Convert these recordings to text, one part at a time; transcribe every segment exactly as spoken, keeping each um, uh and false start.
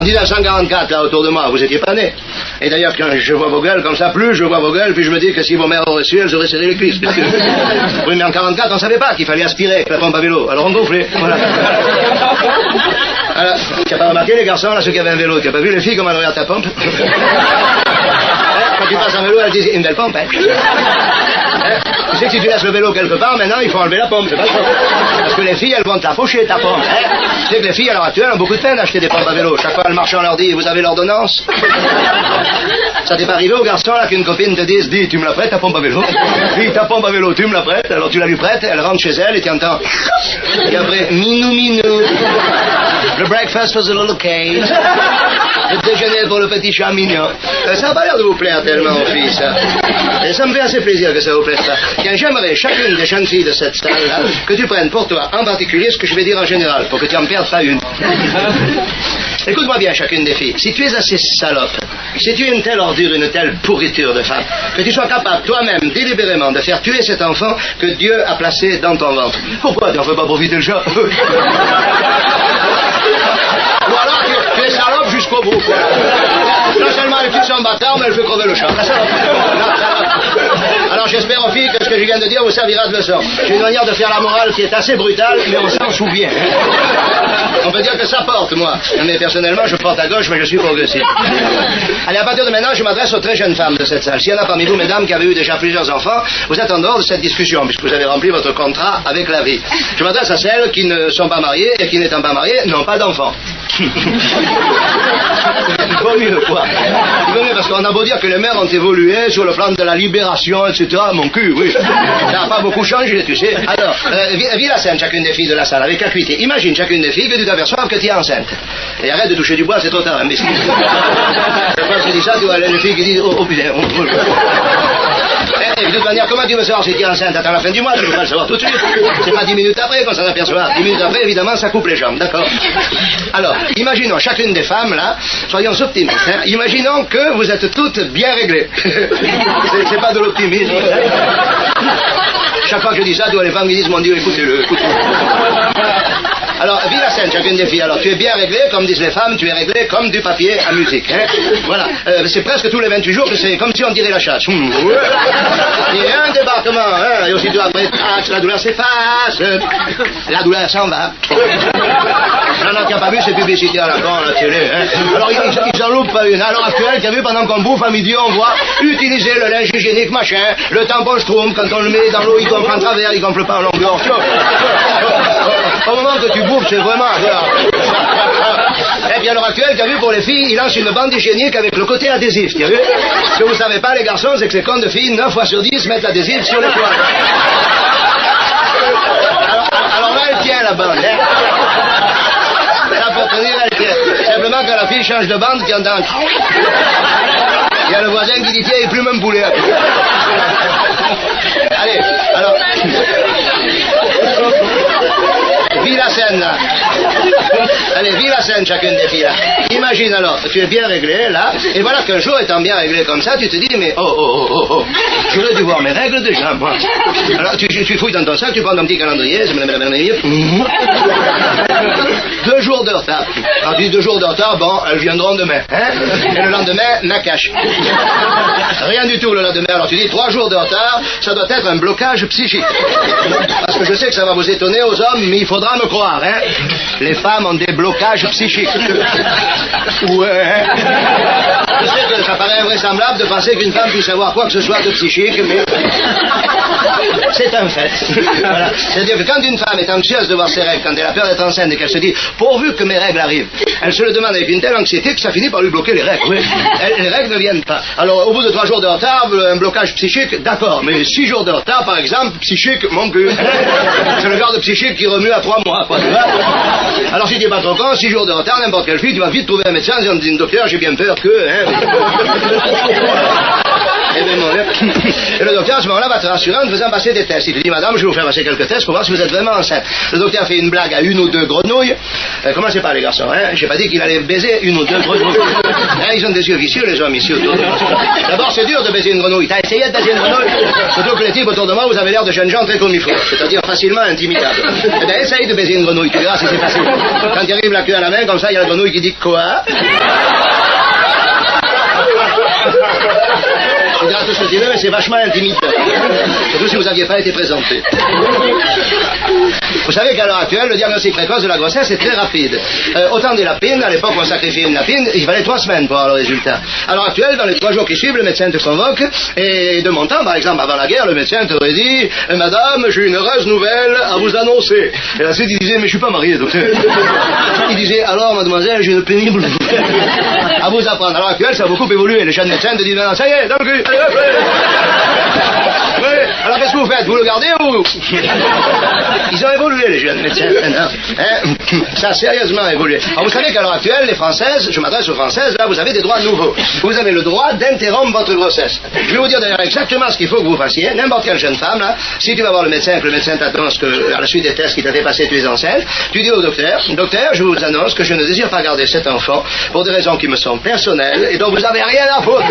En mille neuf cent quarante-quatre, là, autour de moi, vous étiez pas nés. Et d'ailleurs, quand je vois vos gueules comme ça, plus je vois vos gueules, puis je me dis que si vos mères auraient su, elles auraient serré les cuisses. Parce que... Oui, mais en quarante-quatre, on savait pas qu'il fallait aspirer avec la pompe à vélo. Alors on gonflait, voilà. Alors, tu n'as pas remarqué, les garçons, là, ceux qui avaient un vélo, tu n'as pas vu les filles comment elles regardent ta pompe? Quand tu passes en vélo, elles disent, une belle pompe, hein. Hein? Tu sais que si tu laisses le vélo quelque part, maintenant, il faut enlever la pompe, c'est pas ça. Parce que les filles, elles vont te la faucher, ta pompe, hein. Tu sais que les filles, à l'heure actuelle, ont beaucoup de peine à acheter des pompes à vélo. Chaque fois, le marchand leur dit, vous avez l'ordonnance? Ça t'est pas arrivé aux garçons, là, qu'une copine te dise, dis, tu me la prêtes, ta pompe à vélo? Dis, ta pompe à vélo, tu me la prêtes? Alors tu la lui prêtes, elle rentre chez elle et tu entends. Et après, minou, minou. Le breakfast for the little Kate. Le déjeuner pour le petit chat mignon. Euh, ça n'a pas l'air de vous plaire tellement, filles, ça. Et ça me fait assez plaisir que ça vous plaise pas. Tiens, j'aimerais, chacune des jeunes filles de cette salle-là, que tu prennes pour toi, en particulier, ce que je vais dire en général, pour que tu en perdes pas une. Écoute-moi bien, chacune des filles. Si tu es assez salope, si tu es une telle ordure, une telle pourriture de femme, que tu sois capable toi-même, délibérément, de faire tuer cet enfant que Dieu a placé dans ton ventre. Pourquoi tu n'en fais pas profiter le chat? Ou alors tu, tu es salope jusqu'au bout, quoi. Non seulement elle tue son bâtard, mais elle fait crever le chat. La salope. La salope. Alors j'espère aux filles que ce que je viens de dire vous servira de leçon. J'ai une manière de faire la morale qui est assez brutale, mais on s'en souvient. On peut dire que ça porte, moi. Mais personnellement, je porte à gauche, mais je suis progressif. Allez, à partir de maintenant, je m'adresse aux très jeunes femmes de cette salle. S'il y en a parmi vous, mesdames, qui avez eu déjà plusieurs enfants, vous êtes en dehors de cette discussion, puisque vous avez rempli votre contrat avec la vie. Je m'adresse à celles qui ne sont pas mariées et qui, n'étant pas mariées, n'ont pas d'enfants. Il vaut mieux, quoi. Il vaut mieux, parce qu'on a beau dire que les mères ont évolué sur le plan de la libération, et cetera. Mon cul, oui. Ça n'a pas beaucoup changé, tu sais. Alors, euh, vis, vis la scène, chacune des filles de la salle, avec acuité. Imagine chacune des filles que tu t'aperçoives que tu es enceinte. Et arrête de toucher du bois, c'est trop tard, imbécile. Quand je dis ça, tu vois les filles qui disent, oh, oh putain, oh, oh. Et de toute manière, comment tu veux savoir si tu es enceinte? Attends la fin du mois, tu ne peux pas le savoir tout de suite. C'est pas dix minutes après qu'on s'en aperçoit. Dix minutes après, évidemment, ça coupe les jambes, d'accord? Alors, imaginons chacune des femmes, là, soyons optimistes, hein, imaginons que vous êtes toutes bien réglées. c'est, c'est pas de l'optimisme. Chaque fois que je dis ça, tu vois les femmes qui disent, mon Dieu, écoutez-le, écoutez-le. Alors, vis la scène, chacune des filles. Alors, tu es bien réglé, comme disent les femmes, tu es réglé comme du papier à musique. Hein. Voilà. Euh, c'est presque tous les vingt-huit jours que c'est comme si on tirait la chasse. Mmh. Ouais. Il y a un débarquement, hein, et aussitôt après, tac, la douleur s'efface. La douleur s'en va. Non, non, tu n'as pas vu ces publicités à la con, à la télé. Hein. Alors, ils, ils en loupent pas une. À l'heure actuelle, tu as vu, pendant qu'on bouffe à midi, on voit utiliser le linge hygiénique, machin, le tampon Schtroumpf, quand on le met dans l'eau, il gonfle en travers, il gonfle pas en longueur. Au moment que tu bouffes, c'est vraiment... Et puis à l'heure actuelle, tu as vu, pour les filles, ils lancent une bande hygiénique avec le côté adhésif, tu as vu? Ce que vous savez pas, les garçons, c'est que les connes de filles, neuf fois sur dix, mettent l'adhésif sur les toiles. Alors, alors là, elle tient la bande, hein. Là, pour tenir, elle tient. Simplement, quand la fille change de bande, tu entends... Il y a le voisin qui dit, tiens, il plume un poulet. Allez, alors... Vis la scène, là. Allez, vis la scène, chacune des filles, là. Imagine, alors, tu es bien réglé, là, et voilà qu'un jour, étant bien réglé comme ça, tu te dis, mais oh, oh, oh, oh, j'aurais dû voir mes règles déjà, moi. Alors, tu, tu fouilles dans ton sac, tu prends ton petit calendrier, deux jours de retard. Alors, tu dis deux jours de retard, bon, elles viendront demain, hein. Et le lendemain, Nakash. Rien du tout le lendemain. Alors, tu dis, trois jours de retard, ça doit être un blocage psychique. Parce que je sais que ça va vous étonner aux hommes, mais il faudra me croire, hein. Les femmes ont des blocages psychiques. Ouais. Je sais que ça paraît invraisemblable de penser qu'une femme puisse avoir quoi que ce soit de psychique, mais c'est un fait. Voilà. C'est-à-dire que quand une femme est anxieuse de voir ses règles, quand elle a peur d'être enceinte et qu'elle se dit, pourvu que mes règles arrivent, elle se le demande avec une telle anxiété que ça finit par lui bloquer les règles. Oui. Elle, les règles ne viennent pas. Alors, au bout de trois jours de retard, un blocage psychique, d'accord, mais six jours de retard, par exemple, psychique, mon cul. C'est le genre de psychique qui remue à trois mois, quoi, tu vois. Alors, si tu n'es pas trop con, six jours de retard, n'importe quelle fille, tu vas vite trouver un médecin en disant, docteur, j'ai bien peur que, hein. Et, bien, mon... et le docteur, à ce moment-là, va te rassurer en te faisant passer des tests. Il te dit, madame, je vais vous faire passer quelques tests pour voir si vous êtes vraiment enceinte. Le docteur fait une blague à une ou deux grenouilles. Euh, comment c'est pas, les garçons, hein? J'ai pas dit qu'il allait baiser une ou deux grenouilles. Hein, ils ont des yeux vicieux, les hommes, ici, autour de moi. D'abord, c'est dur de baiser une grenouille. T'as essayé de baiser une grenouille? Surtout que les types autour de moi, vous avez l'air de jeunes gens très comme il faut. C'est-à-dire facilement intimidables. Eh bien, essaye de baiser une grenouille, tu verras si c'est facile. Quand il arrive la queue à la main, comme ça, il y a la grenouille qui dit quoi? Je dirais tout ce que tu veux, mais c'est vachement intimidant. Surtout si vous n'aviez pas été présenté. Vous savez qu'à l'heure actuelle, le diagnostic précoce de la grossesse est très rapide. Euh, autant des lapines, à l'époque on sacrifiait une lapine, il fallait trois semaines pour avoir le résultat. À l'heure actuelle, dans les trois jours qui suivent, le médecin te convoque, et de mon temps, par exemple, avant la guerre, le médecin t'aurait dit « Madame, j'ai une heureuse nouvelle à vous annoncer ». Et ensuite, il disait « Mais je suis pas marié, docteur ». Il disait « Alors, mademoiselle, j'ai une pénible à vous apprendre ». À l'heure actuelle, ça a beaucoup évolué. Les jeunes médecins te disent « Ça y est, dans le cul, allez, hop, allez. Oui, alors qu'est-ce que vous faites? Vous le gardez ou... Ils ont évolué, les jeunes médecins, maintenant. Hein? Ça a sérieusement évolué. Alors, vous savez qu'à l'heure actuelle, les Françaises, je m'adresse aux Françaises, là, vous avez des droits nouveaux. Vous avez le droit d'interrompre votre grossesse. Je vais vous dire d'ailleurs exactement ce qu'il faut que vous fassiez. N'importe quelle jeune femme, là, si tu vas voir le médecin, que le médecin t'annonce que, à la suite des tests qui t'a fait passer, tu es enceinte, tu dis au docteur, docteur, je vous annonce que je ne désire pas garder cet enfant pour des raisons qui me sont personnelles et dont vous n'avez rien à foutre.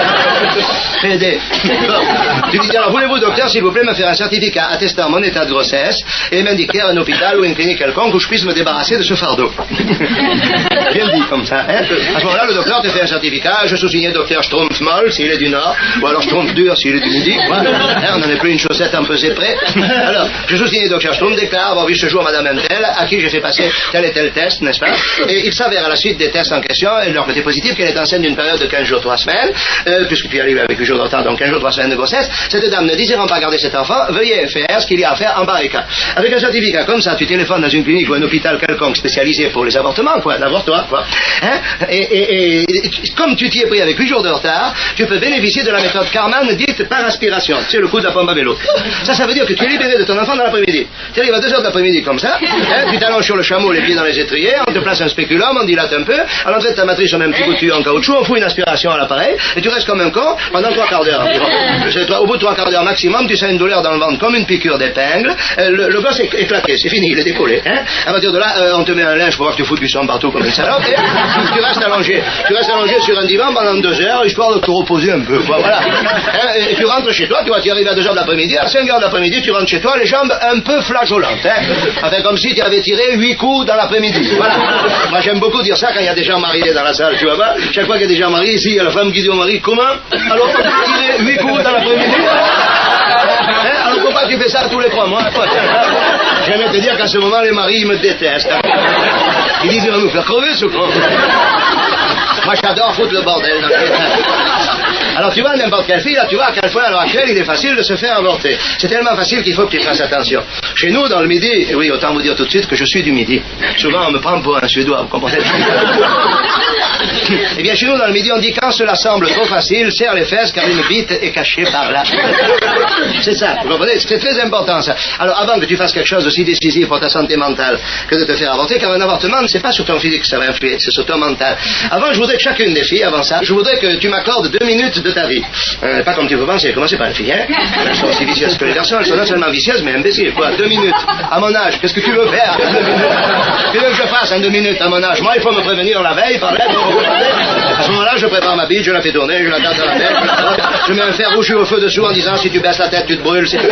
Aider. Bon. Tu dis alors, voulez-vous, docteur, s'il vous plaît, me faire un certificat attestant mon état de grossesse et m'indiquer un hôpital ou une clinique quelconque où je puisse me débarrasser de ce fardeau. Bien dit, comme ça, hein. À ce moment-là, le docteur te fait un certificat, je sous-signe docteur Schtroumpf-Moll, s'il est du Nord, ou alors Schtroumpf-Dur, s'il est du Midi. Voilà. Hein, on n'en est plus une chaussette un peu près. Alors, je sous-signe docteur Schtroumpf, déclare avoir vu ce jour madame Untel, à qui j'ai fait passer tel et tel test, n'est-ce pas? Et il s'avère à la suite des tests en question, et de leur côté positif, qu'elle est enceinte d'une période de quinze jours, trois semaines, euh, puisque tu arrives avec huit jours de retard, donc quinze jours, trois semaines de grossesse. Cette dame, ne désirant pas garder cet enfant, veuillez faire ce qu'il y a à faire en pareil cas. Avec un certificat comme ça, tu téléphones dans une clinique ou un hôpital quelconque spécialisé pour les avortements, quoi, l'avortoir, quoi. Hein? Et, et, et comme tu t'y es pris avec huit jours de retard, tu peux bénéficier de la méthode Karman dite par aspiration. C'est le coup de la pompe à vélo. Ça, ça veut dire que tu es libéré de ton enfant dans l'après-midi. Tu arrives à deux heures de l'après-midi comme ça, hein, tu t'allonges sur le chameau, les pieds dans les étriers, on te place un spéculum, on dilate un peu, à l'entrée de ta matrice on met un petit bout de tuyau en caoutchouc, on fout une aspiration à l'appareil, et tu restes comme un con pendant trois quarts d'heure environ. Au bout de trois quarts d'heure maximum, tu sens une douleur dans le ventre comme une piqûre d'épingle, euh, le, le gosse est, est claqué, c'est fini, il est décollé. Hein. À partir de là, euh, on te met un linge pour voir que tu fous du sang partout comme une salope, et tu restes allongé. Tu restes allongé sur un divan pendant deux heures, histoire de te reposer un peu. Quoi, voilà. Hein, et tu rentres chez toi, tu vois, tu arrives à deux heures de l'après-midi, à cinq heures de l'après-midi, tu rentres chez toi, les jambes un peu flageolantes. Hein. Enfin, comme si tu avais tiré huit coups dans l'après-midi. Voilà. Moi, j'aime beaucoup dire ça quand il y a des gens mariés dans la salle, tu vois pas. Chaque fois qu'il y a des gens mariés, ici, il y a la femme qui dit au mari, comment? Alors, tu as tiré huit coups dans l'après-midi? Hein? Alors pourquoi tu fais ça tous les trois mois? J'aimais te dire qu'à ce moment, les maris, ils me détestent. Ils disent, il va nous faire crever, ce con. Moi, j'adore foutre le bordel dans le... Alors, tu vois, n'importe quelle fille, là, tu vois à quel point, à l'heure actuelle, il est facile de se faire avorter. C'est tellement facile qu'il faut que tu fasses attention. Chez nous, dans le Midi, oui, autant vous dire tout de suite que je suis du Midi. Souvent, on me prend pour un Suédois, vous comprenez? Eh bien, chez nous, dans le Midi, on dit quand cela semble trop facile, serre les fesses car une bite est cachée par là. C'est ça, vous comprenez? C'est très important, ça. Alors, avant que tu fasses quelque chose d'aussi décisif pour ta santé mentale que de te faire avorter, car un avortement, c'est pas sur ton physique que ça va influer, c'est sur ton mental. Avant, je voudrais que chacune des filles, avant ça, je voudrais que tu m'accordes deux minutes de ta vie. Euh, pas comme tu peux penser, commencez par les filles, hein? Elles sont aussi vicieuses que les garçons, elles sont non seulement vicieuses, mais imbéciles, quoi. Deux minutes. À mon âge, qu'est-ce que tu veux faire? Deux minutes. Tu veux que je fasse en deux minutes à mon âge? Moi, il faut me prévenir la veille, par là, pour... À ce moment-là, je prépare ma bite, je la fais tourner, je la garde dans la tête, je, la... je mets un fer rouge au feu dessous en disant si tu baisses la tête, tu te brûles. Si tu...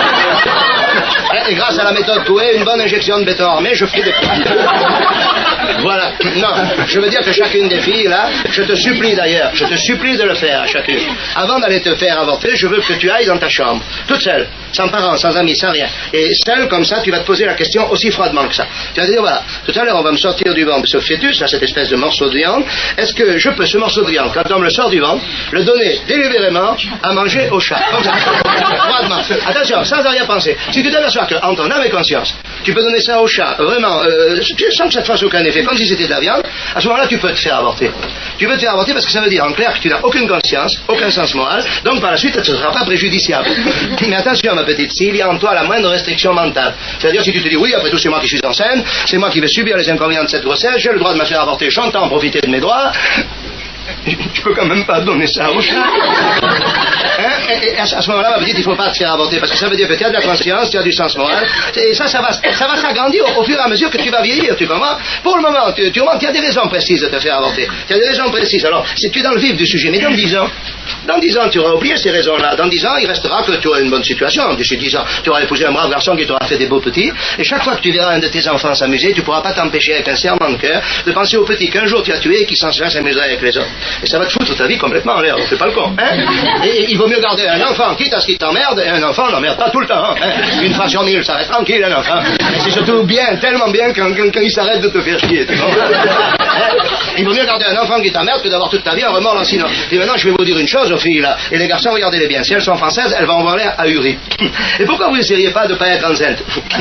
Et grâce à la méthode Coué, une bonne injection de béton armé, je fais des... Voilà. Non, je veux dire que chacune des filles, là, je te supplie d'ailleurs, je te supplie de le faire à chacune. Avant d'aller te faire avorter, je veux que tu ailles dans ta chambre, toute seule, sans parents, sans amis, sans rien. Et seule, comme ça, tu vas te poser la question aussi froidement que ça. Tu vas te dire, voilà, tout à l'heure, on va me sortir du ventre ce fœtus, là, cette espèce de morceau de viande. Est-ce que je peux, ce morceau de viande, quand on me le sort du ventre, le donner délibérément à manger au chat? Comme ça. Froidement. Attention, sans rien penser. Si tu t'aperçois qu'en ton âme et conscience, tu peux donner ça au chat, vraiment, euh, sans que ça te fasse aucun effet, comme si c'était de la viande, à ce moment-là, tu peux te faire avorter. Tu peux te faire avorter parce que ça veut dire, en clair, que tu n'as aucune conscience, aucun sens moral, donc par la suite, ça ne sera pas préjudiciable. Mais attention, ma petite, s'il y a en toi la moindre restriction mentale, c'est-à-dire si tu te dis, oui, après tout, c'est moi qui suis enceinte, c'est moi qui vais subir les inconvénients de cette grossesse, j'ai le droit de me faire avorter, j'entends profiter de mes droits, je peux quand même pas donner ça au chat. Hein? Et, et à ce moment-là, ma petite, il faut pas te faire avorter, parce que ça veut dire que tu as de la conscience, tu as du sens moral, et ça, ça va, ça va s'agrandir au, au fur et à mesure que tu vas vieillir, tu comprends? Pour le moment, tu, tu, tu as des raisons précises de te faire avorter. Tu as des raisons précises. Alors, si tu es dans le vif du sujet, mais dans dix ans, dans dix ans, tu auras oublié ces raisons-là. Dans dix ans, il restera que tu auras une bonne situation. D'ici dix ans, tu auras épousé un brave garçon qui t'aura fait des beaux petits, et chaque fois que tu verras un de tes enfants s'amuser, tu pourras pas t'empêcher avec un serment de cœur de penser au petit qu'un jour tu as tué et qui s'en sera s'amuser avec les autres. Et ça va te foutre ta vie complètement en l'air, on fait pas le con, hein? Et, et il vaut mieux garder un enfant, quitte à ce qu'il t'emmerde, et un enfant n'emmerde pas tout le temps, hein? Une fois sur mille, ça reste tranquille, un enfant. Et c'est surtout bien, tellement bien quand, quand, quand il s'arrête de te faire chier, tu comprends? Hein? Il vaut mieux garder un enfant qui t'emmerde que d'avoir toute ta vie un remords lancinant. Et maintenant, je vais vous dire une chose aux filles, là, et les garçons, regardez-les bien. Si elles sont françaises, elles vont avoir l'air ahuri. Et pourquoi vous n'essayeriez pas de ne pas être enceinte?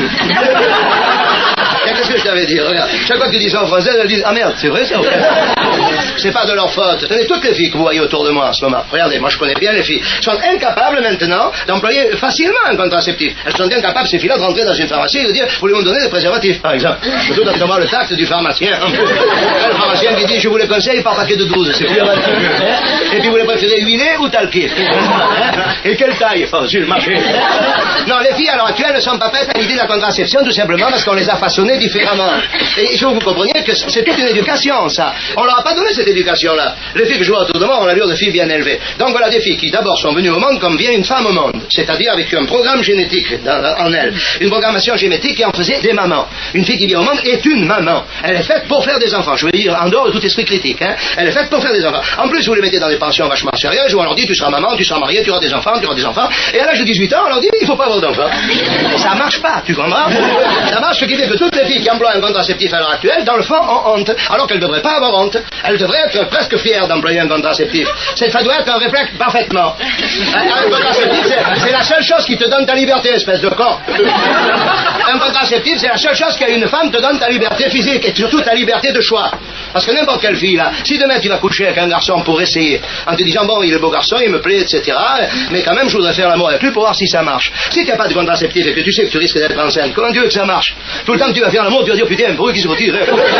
Qu'est-ce que je t'avais dit? Regarde, chaque fois que tu dis ça en français, elles disent ah merde, c'est vrai ça? Ouais. C'est pas de leur faute. Tenez, toutes les filles que vous voyez autour de moi en ce moment, regardez, moi je connais bien les filles, sont incapables maintenant d'employer facilement un contraceptif. Elles sont incapables, ces filles-là, de rentrer dans une pharmacie et de dire voulez-vous me donner des préservatifs, par exemple. Surtout d'avoir le tact du pharmacien. Le pharmacien qui dit je vous les conseille par paquet de douze, c'est plus avancé. Et puis vous les préférez huilés ou talqués? Et quelle taille? Oh, sur le marché. Non, les filles à l'heure actuelle ne sont pas prêtes à l'idée de la contraception, tout simplement parce qu'on les a façonnées différemment. Et il faut que vous compreniez que c'est toute une éducation, ça. On leur a pas donné cette éducation-là. Les filles que je vois autour de moi ont l'allure de filles bien élevées. Donc voilà des filles qui d'abord sont venues au monde comme vient une femme au monde, c'est-à-dire avec un programme génétique dans, en elle, une programmation génétique qui en faisait des mamans. Une fille qui vient au monde est une maman. Elle est faite pour faire des enfants. Je veux dire, en dehors de tout esprit critique, hein. Elle est faite pour faire des enfants. En plus, vous les mettez dans des pensions vachement sérieuses où on leur dit tu seras maman, tu seras mariée, tu auras des enfants, tu auras des enfants. Et à l'âge de dix-huit ans, on leur dit il faut pas avoir d'enfants. Ça marche pas, tu comprends? Ça marche, ce qui fait que toutes les filles qui emploient un contraceptif à l'heure actuelle, dans le fond, ont honte. Alors qu'elles ne devraient pas avoir honte. Elles devraient être presque fières d'employer un contraceptif. Ça doit être un réflexe parfaitement. Un contraceptif, c'est la seule chose qui te donne ta liberté, espèce de con. Un contraceptif, c'est la seule chose qu'à une femme te donne ta liberté physique et surtout ta liberté de choix. Parce que n'importe quelle fille, là, si demain tu vas coucher avec un garçon pour essayer, en te disant, bon, il est beau garçon, il me plaît, et cetera, mais quand même, je voudrais faire l'amour avec lui pour voir si ça marche. Si tu n'as pas de contraceptif et que tu sais que tu risques d'être enceinte, comment tu veux que ça marche? Tout le temps que tu vas faire l'amour, tu vas dire, putain, pour eux qui se retire.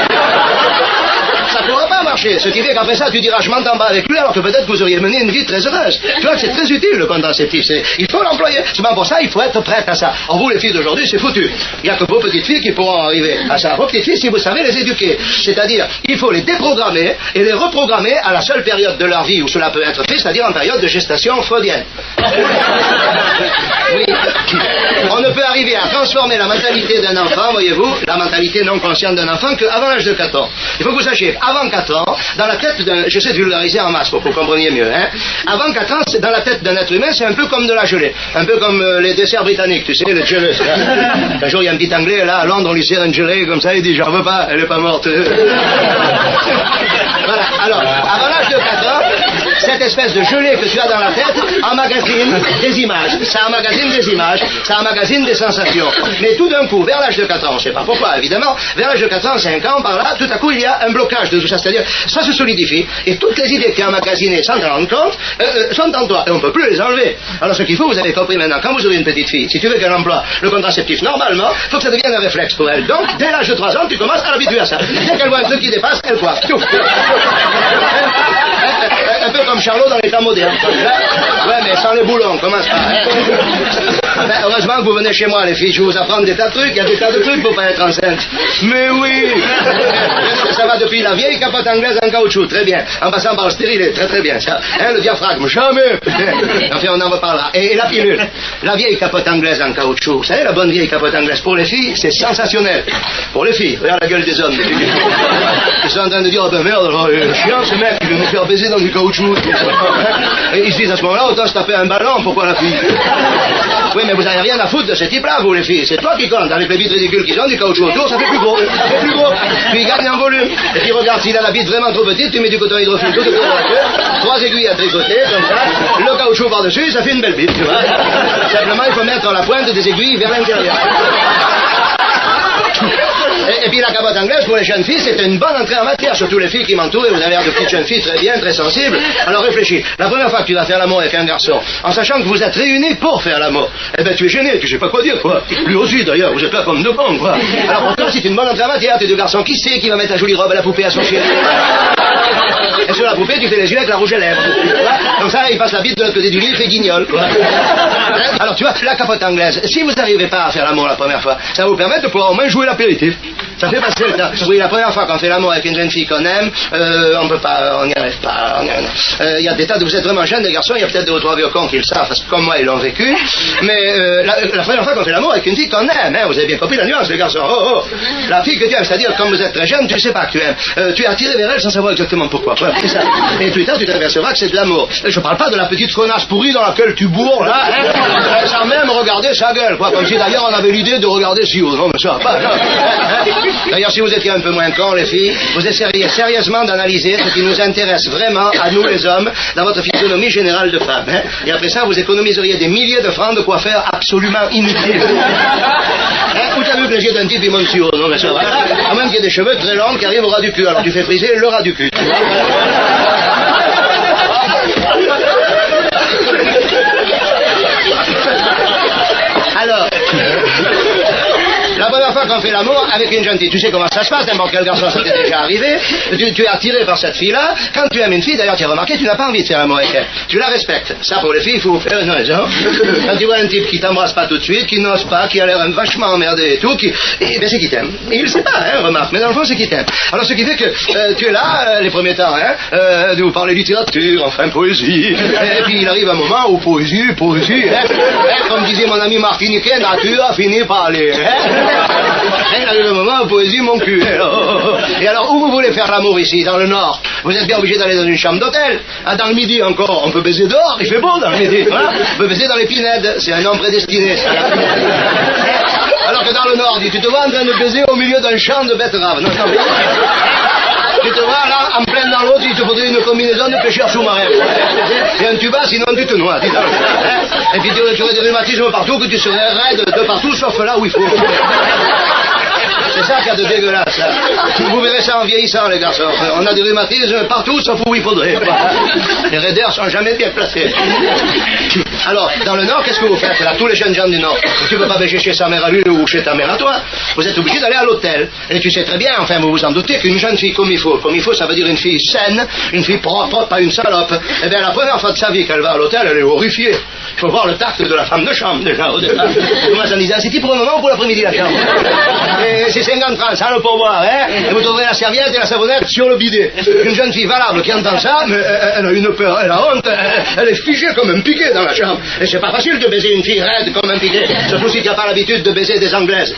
Ça ne pourra pas marcher. Ce qui fait qu'après ça, tu diras, je m'entends pas avec lui, alors que peut-être que vous auriez mené une vie très heureuse. Tu vois que c'est très utile, le contraceptif. C'est... Il faut l'employer. Seulement pour ça, il faut être prête à ça. Or, vous, les filles d'aujourd'hui, c'est foutu. Il n'y a que vos petites filles qui pourront arriver à ça. Vos petites filles, si vous savez les éduquer. C'est-à-dire, il faut les déprogrammer et les reprogrammer à la seule période de leur vie où cela peut être fait, c'est-à-dire en période de gestation freudienne. Oui. On ne peut arriver à transformer la mentalité d'un enfant, voyez-vous, la mentalité non consciente d'un enfant, qu'avant l'âge de quatre ans. Il faut que vous sachiez, avant quatre ans, dans la tête d'un... J'essaie de vulgariser en masse pour que vous compreniez mieux, hein. Avant quatre ans, dans la tête d'un être humain, c'est un peu comme de la gelée. Un peu comme euh, les desserts britanniques, tu sais, les gelées. Un jour, il y a un petit Anglais, là, à Londres, on lui sert une gelée comme ça, il dit, j'en veux pas, elle est pas morte. Voilà. Alors, avant l'âge de quatre ans, cette espèce de gelée que tu as dans la tête emmagasine des images. Ça emmagasine des images, ça emmagasine des sensations. Mais tout d'un coup, vers l'âge de quatre ans, on ne sait pas pourquoi, évidemment, vers l'âge de quatre ans, cinq ans, par là, tout à coup, il y a un blocage de tout ça. C'est-à-dire, ça se solidifie, et toutes les idées que tu as emmagasinées sans te rendre compte, euh, euh, sont en toi, et on ne peut plus les enlever. Alors, ce qu'il faut, vous avez compris maintenant, quand vous aurez une petite fille, si tu veux qu'elle emploie le contraceptif normalement, il faut que ça devienne un réflexe pour elle. Donc, dès l'âge de trois ans, tu commences à l'habituer à ça. Dès qu'elle voit un truc qui dépasse, elle coiffe. Un peu comme Charlot dans les temps modernes. Ouais, mais sans les boulons, commence pas. Hein. Ben, heureusement que vous venez chez moi, les filles. Je vais vous apprendre des tas de trucs. Il y a des tas de trucs pour pas être enceinte. Mais oui. Ça va depuis la vieille capote anglaise en caoutchouc, très bien. En passant par le stérilet, très très bien. Ça. Hein, le diaphragme, jamais. Enfin, on en reparlera. Et, et la pilule. La vieille capote anglaise en caoutchouc. Vous savez, la bonne vieille capote anglaise pour les filles, c'est sensationnel. Pour les filles, regarde la gueule des hommes. Ils sont en train de dire, oh ben merde, alors, euh, chiant ce mec, il veut nous faire baiser dans du caoutchouc. Et ils se disent à ce moment-là, autant se taper un ballon, pourquoi la fille? Oui, mais vous n'avez rien à foutre de ce type-là, vous les filles. C'est toi qui compte. Avec les vitres ridicules qu'ils ont, du caoutchouc autour, ça fait plus gros. Ça fait plus gros. Puis il gagne en volume. Et puis regarde, s'il a la bite vraiment trop petite, tu mets du coton hydrophile tout autour de la queue, trois aiguilles à tricoter, comme ça, le caoutchouc par-dessus, ça fait une belle bite, tu vois. Simplement, il faut mettre la pointe des aiguilles vers l'intérieur. Et, et puis la capote anglaise, pour les jeunes filles, c'est une bonne entrée en matière, surtout les filles qui m'entourent, et vous avez l'air de petites jeunes filles très bien, très sensibles. Alors réfléchis, la première fois que tu vas faire l'amour avec un garçon, en sachant que vous êtes réunis pour faire l'amour, eh ben tu es gêné, tu sais pas quoi dire, quoi. Lui aussi d'ailleurs, vous êtes là comme deux cons, quoi. Alors pourtant, c'est une bonne entrée en matière, t'es deux garçons, qui sait qui va mettre la jolie robe à la poupée à son chéri? Et sur la la poupée, tu fais les yeux avec la rouge à lèvres. Comme ça, il passe la bite de l'autre côté du lit, il fait guignol. Alors, tu vois, la capote anglaise, si vous n'arrivez pas à faire l'amour la première fois, ça va vous permettre de pouvoir au moins jouer l'apéritif. Ça fait passer le temps. Oui, la première fois qu'on fait l'amour avec une jeune fille qu'on aime, euh, on peut pas, on n'y arrive pas. Il euh, y a des tas de vous êtes vraiment jeunes, des garçons, il y a peut-être deux ou trois vieux cons qui le savent, parce que comme moi, ils l'ont vécu. Mais euh, la, la première fois qu'on fait l'amour avec une fille qu'on aime, hein, vous avez bien compris la nuance, les garçons. Oh, oh. La fille que tu aimes, c'est-à-dire, comme vous êtes très jeune, tu ne sais pas que tu aimes. Euh, tu es attiré vers elle sans savoir exactement pourquoi. Voilà, c'est ça. Et plus tard, tu t'apercevras que c'est de l'amour. Je parle pas de la petite connasse pourrie dans laquelle tu bourres, là, hein, sans même regarder sa gueule, quoi. Comme si d'ailleurs on avait l'idée de regarder si haut. Non, mais ça va pas. Non, hein. D'ailleurs, si vous étiez un peu moins cons, les filles, vous essayeriez sérieusement d'analyser ce qui nous intéresse vraiment, à nous les hommes, dans votre physionomie générale de femme. Hein. Et après ça, vous économiseriez des milliers de francs de quoi faire absolument inutile. Hein, où t'as vu que les yeux d'un type, ils montent si haut, non, mais ça va. À moins qu'il y ait des cheveux très longs qui arrivent au ras du cul. Alors tu fais friser le ras du cul. Tu vois. Alors, la première fois qu'on fait l'amour avec une jeune fille, tu sais comment ça se passe, n'importe quel garçon, ça t'est déjà arrivé, tu, tu es attiré par cette fille-là, quand tu aimes une fille, d'ailleurs tu as remarqué, tu n'as pas envie de faire l'amour avec elle, tu la respectes. Ça pour les filles, il faut faire une raison. Quand tu vois un type qui t'embrasse pas tout de suite, qui n'ose pas, qui a l'air vachement emmerdé et tout, qui, et, ben c'est qui t'aime. Et il sait pas, hein, remarque, mais dans le fond c'est qui t'aime. Alors ce qui fait que euh, tu es là, euh, les premiers temps, hein, euh, de vous parler littérature, enfin poésie, et puis il arrive un moment où poésie, poésie, hein, hein, comme disait mon ami martiniquais, nature a fini par aller, hein. Il arrive un moment où poésie, mon cul. Et alors, où vous voulez faire l'amour ici, dans le Nord? Vous êtes bien obligé d'aller dans une chambre d'hôtel. Ah, dans le Midi encore, on peut baiser dehors, il fait beau dans le Midi. Voilà. On peut baiser dans les pinèdes, c'est un nom prédestiné. Ça, alors que dans le Nord, tu te vois en train de baiser au milieu d'un champ de betteraves. Non, non, tu te vois là, en plein dans l'autre, il te faudrait une combinaison de pêcheur sous-marin. Et un tuba, sinon tu te noies. Et puis tu aurais des rhumatismes partout, que tu serais raide de partout, sauf là où il faut. C'est ça qu'il y a de dégueulasse, là. Vous verrez ça en vieillissant, les garçons. On a des rhumatismes partout, sauf où il faudrait. Les raideurs sont jamais bien placés. Alors, dans le Nord, qu'est-ce que vous faites, là, tous les jeunes gens du Nord? Tu ne peux pas bêcher chez sa mère à lui ou chez ta mère à toi. Vous êtes obligé d'aller à l'hôtel. Et tu sais très bien, enfin, vous vous en doutez, qu'une jeune fille comme il faut, comme il faut, ça veut dire une fille saine, une fille propre, pas une salope. Eh bien, la première fois de sa vie qu'elle va à l'hôtel, elle est horrifiée. Il faut voir le tact de la femme de chambre, déjà, au départ. Comment ça disait, c'était pour le moment ou pour l'après-midi, la chambre? Et c'est cinquante francs, ça le pourboire, hein? Et vous trouverez la serviette et la savonnette sur le bidet. Une jeune fille valable qui entend ça, mais elle, elle a une peur, elle a honte, elle, elle est figée comme un piquet dans la chambre. Et c'est pas facile de baiser une fille raide comme un piquet, surtout si tu n'as pas l'habitude de baiser des Anglaises.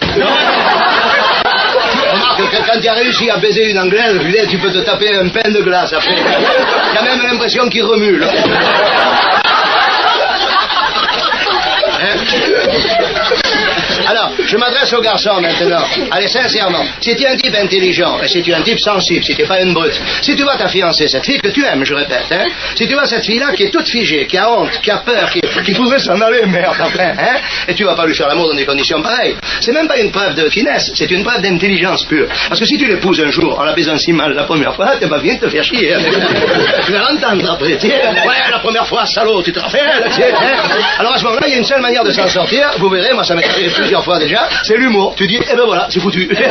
Remarque que quand tu as réussi à baiser une Anglaise, tu peux te taper un pain de glace après. Tu as même l'impression qu'il remue, là. Hein? Alors, je m'adresse aux garçons maintenant. Allez, sincèrement, si tu es un type intelligent, et si tu es un type sensible, si tu n'es pas une brute, si tu vois ta fiancée, cette fille que tu aimes, je répète, hein, si tu vois cette fille-là qui est toute figée, qui a honte, qui a peur, qui, qui pourrait s'en aller, merde, après, hein, et tu vas pas lui faire l'amour dans des conditions pareilles, c'est même pas une preuve de finesse, c'est une preuve d'intelligence pure. Parce que si tu l'épouses un jour, en la baisant si mal la première fois, t'es pas bien de te faire chier. Hein. Tu vas l'entendre après, tu sais, ouais, la première fois, salaud, tu te rappelles, tu sais, hein. Alors à ce moment-là, il y a une seule manière de s'en sortir, vous verrez, moi ça m'est arrivé plusieurs fois déjà, c'est l'humour. Tu dis, eh ben voilà, c'est foutu. C'est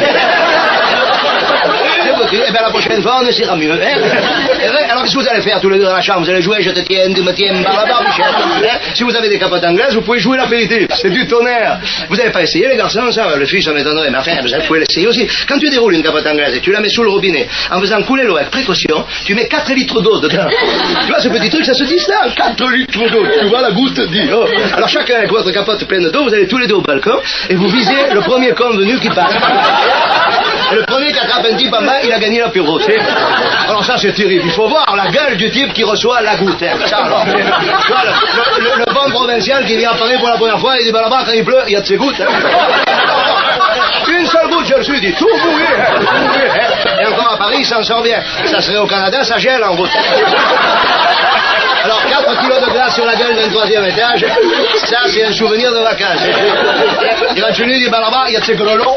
foutu. Eh ben la prochaine fois, on essaiera mieux. Hein. Alors qu'est-ce que vous allez faire tous les deux dans la chambre? Vous allez jouer, je te tiens, tu me tiens par la barbe, Michel. Hein. Si vous avez des capotes anglaises, vous pouvez jouer l'apéritif. C'est du tonnerre. Vous n'avez pas essayé, les garçons, ça? Les filles, ça m'étonnerait. Mais enfin, vous pouvez l'essayer aussi. Quand tu déroules une capote anglaise et tu la mets sous le robinet, en faisant couler l'eau avec précaution, tu mets quatre litres d'eau dedans. Tu vois, ce petit truc, ça se distingue. quatre litres d'eau. Tu vois, la goutte dit, oh. Alors chacun avec votre capote pleine d'eau, vous allez tous les deux au balcon et vous visez le premier convenu qui passe. Et le premier qui attrape un type en bas, il a gagné l'apéro. Alors ça, c'est terrible. Il faut voir la gueule du type qui reçoit la goutte. Hein. Ça, alors, tu vois, le, le, le bon provincial qui vient à Paris pour la première fois, il dit, bah là-bas, quand il pleut, il y a de ses gouttes. Hein. Une seule goutte, je le suis dit, tout mouillé. Hein, tout mouillé hein. Et encore à Paris, il s'en sort bien. Ça serait au Canada, ça gèle en route. Alors, quatre kilos de glace sur la gueule d'un troisième étage, ça, c'est un souvenir de vacances. Il rentre chez lui, il dit, bah là-bas, il y a de ces grelots.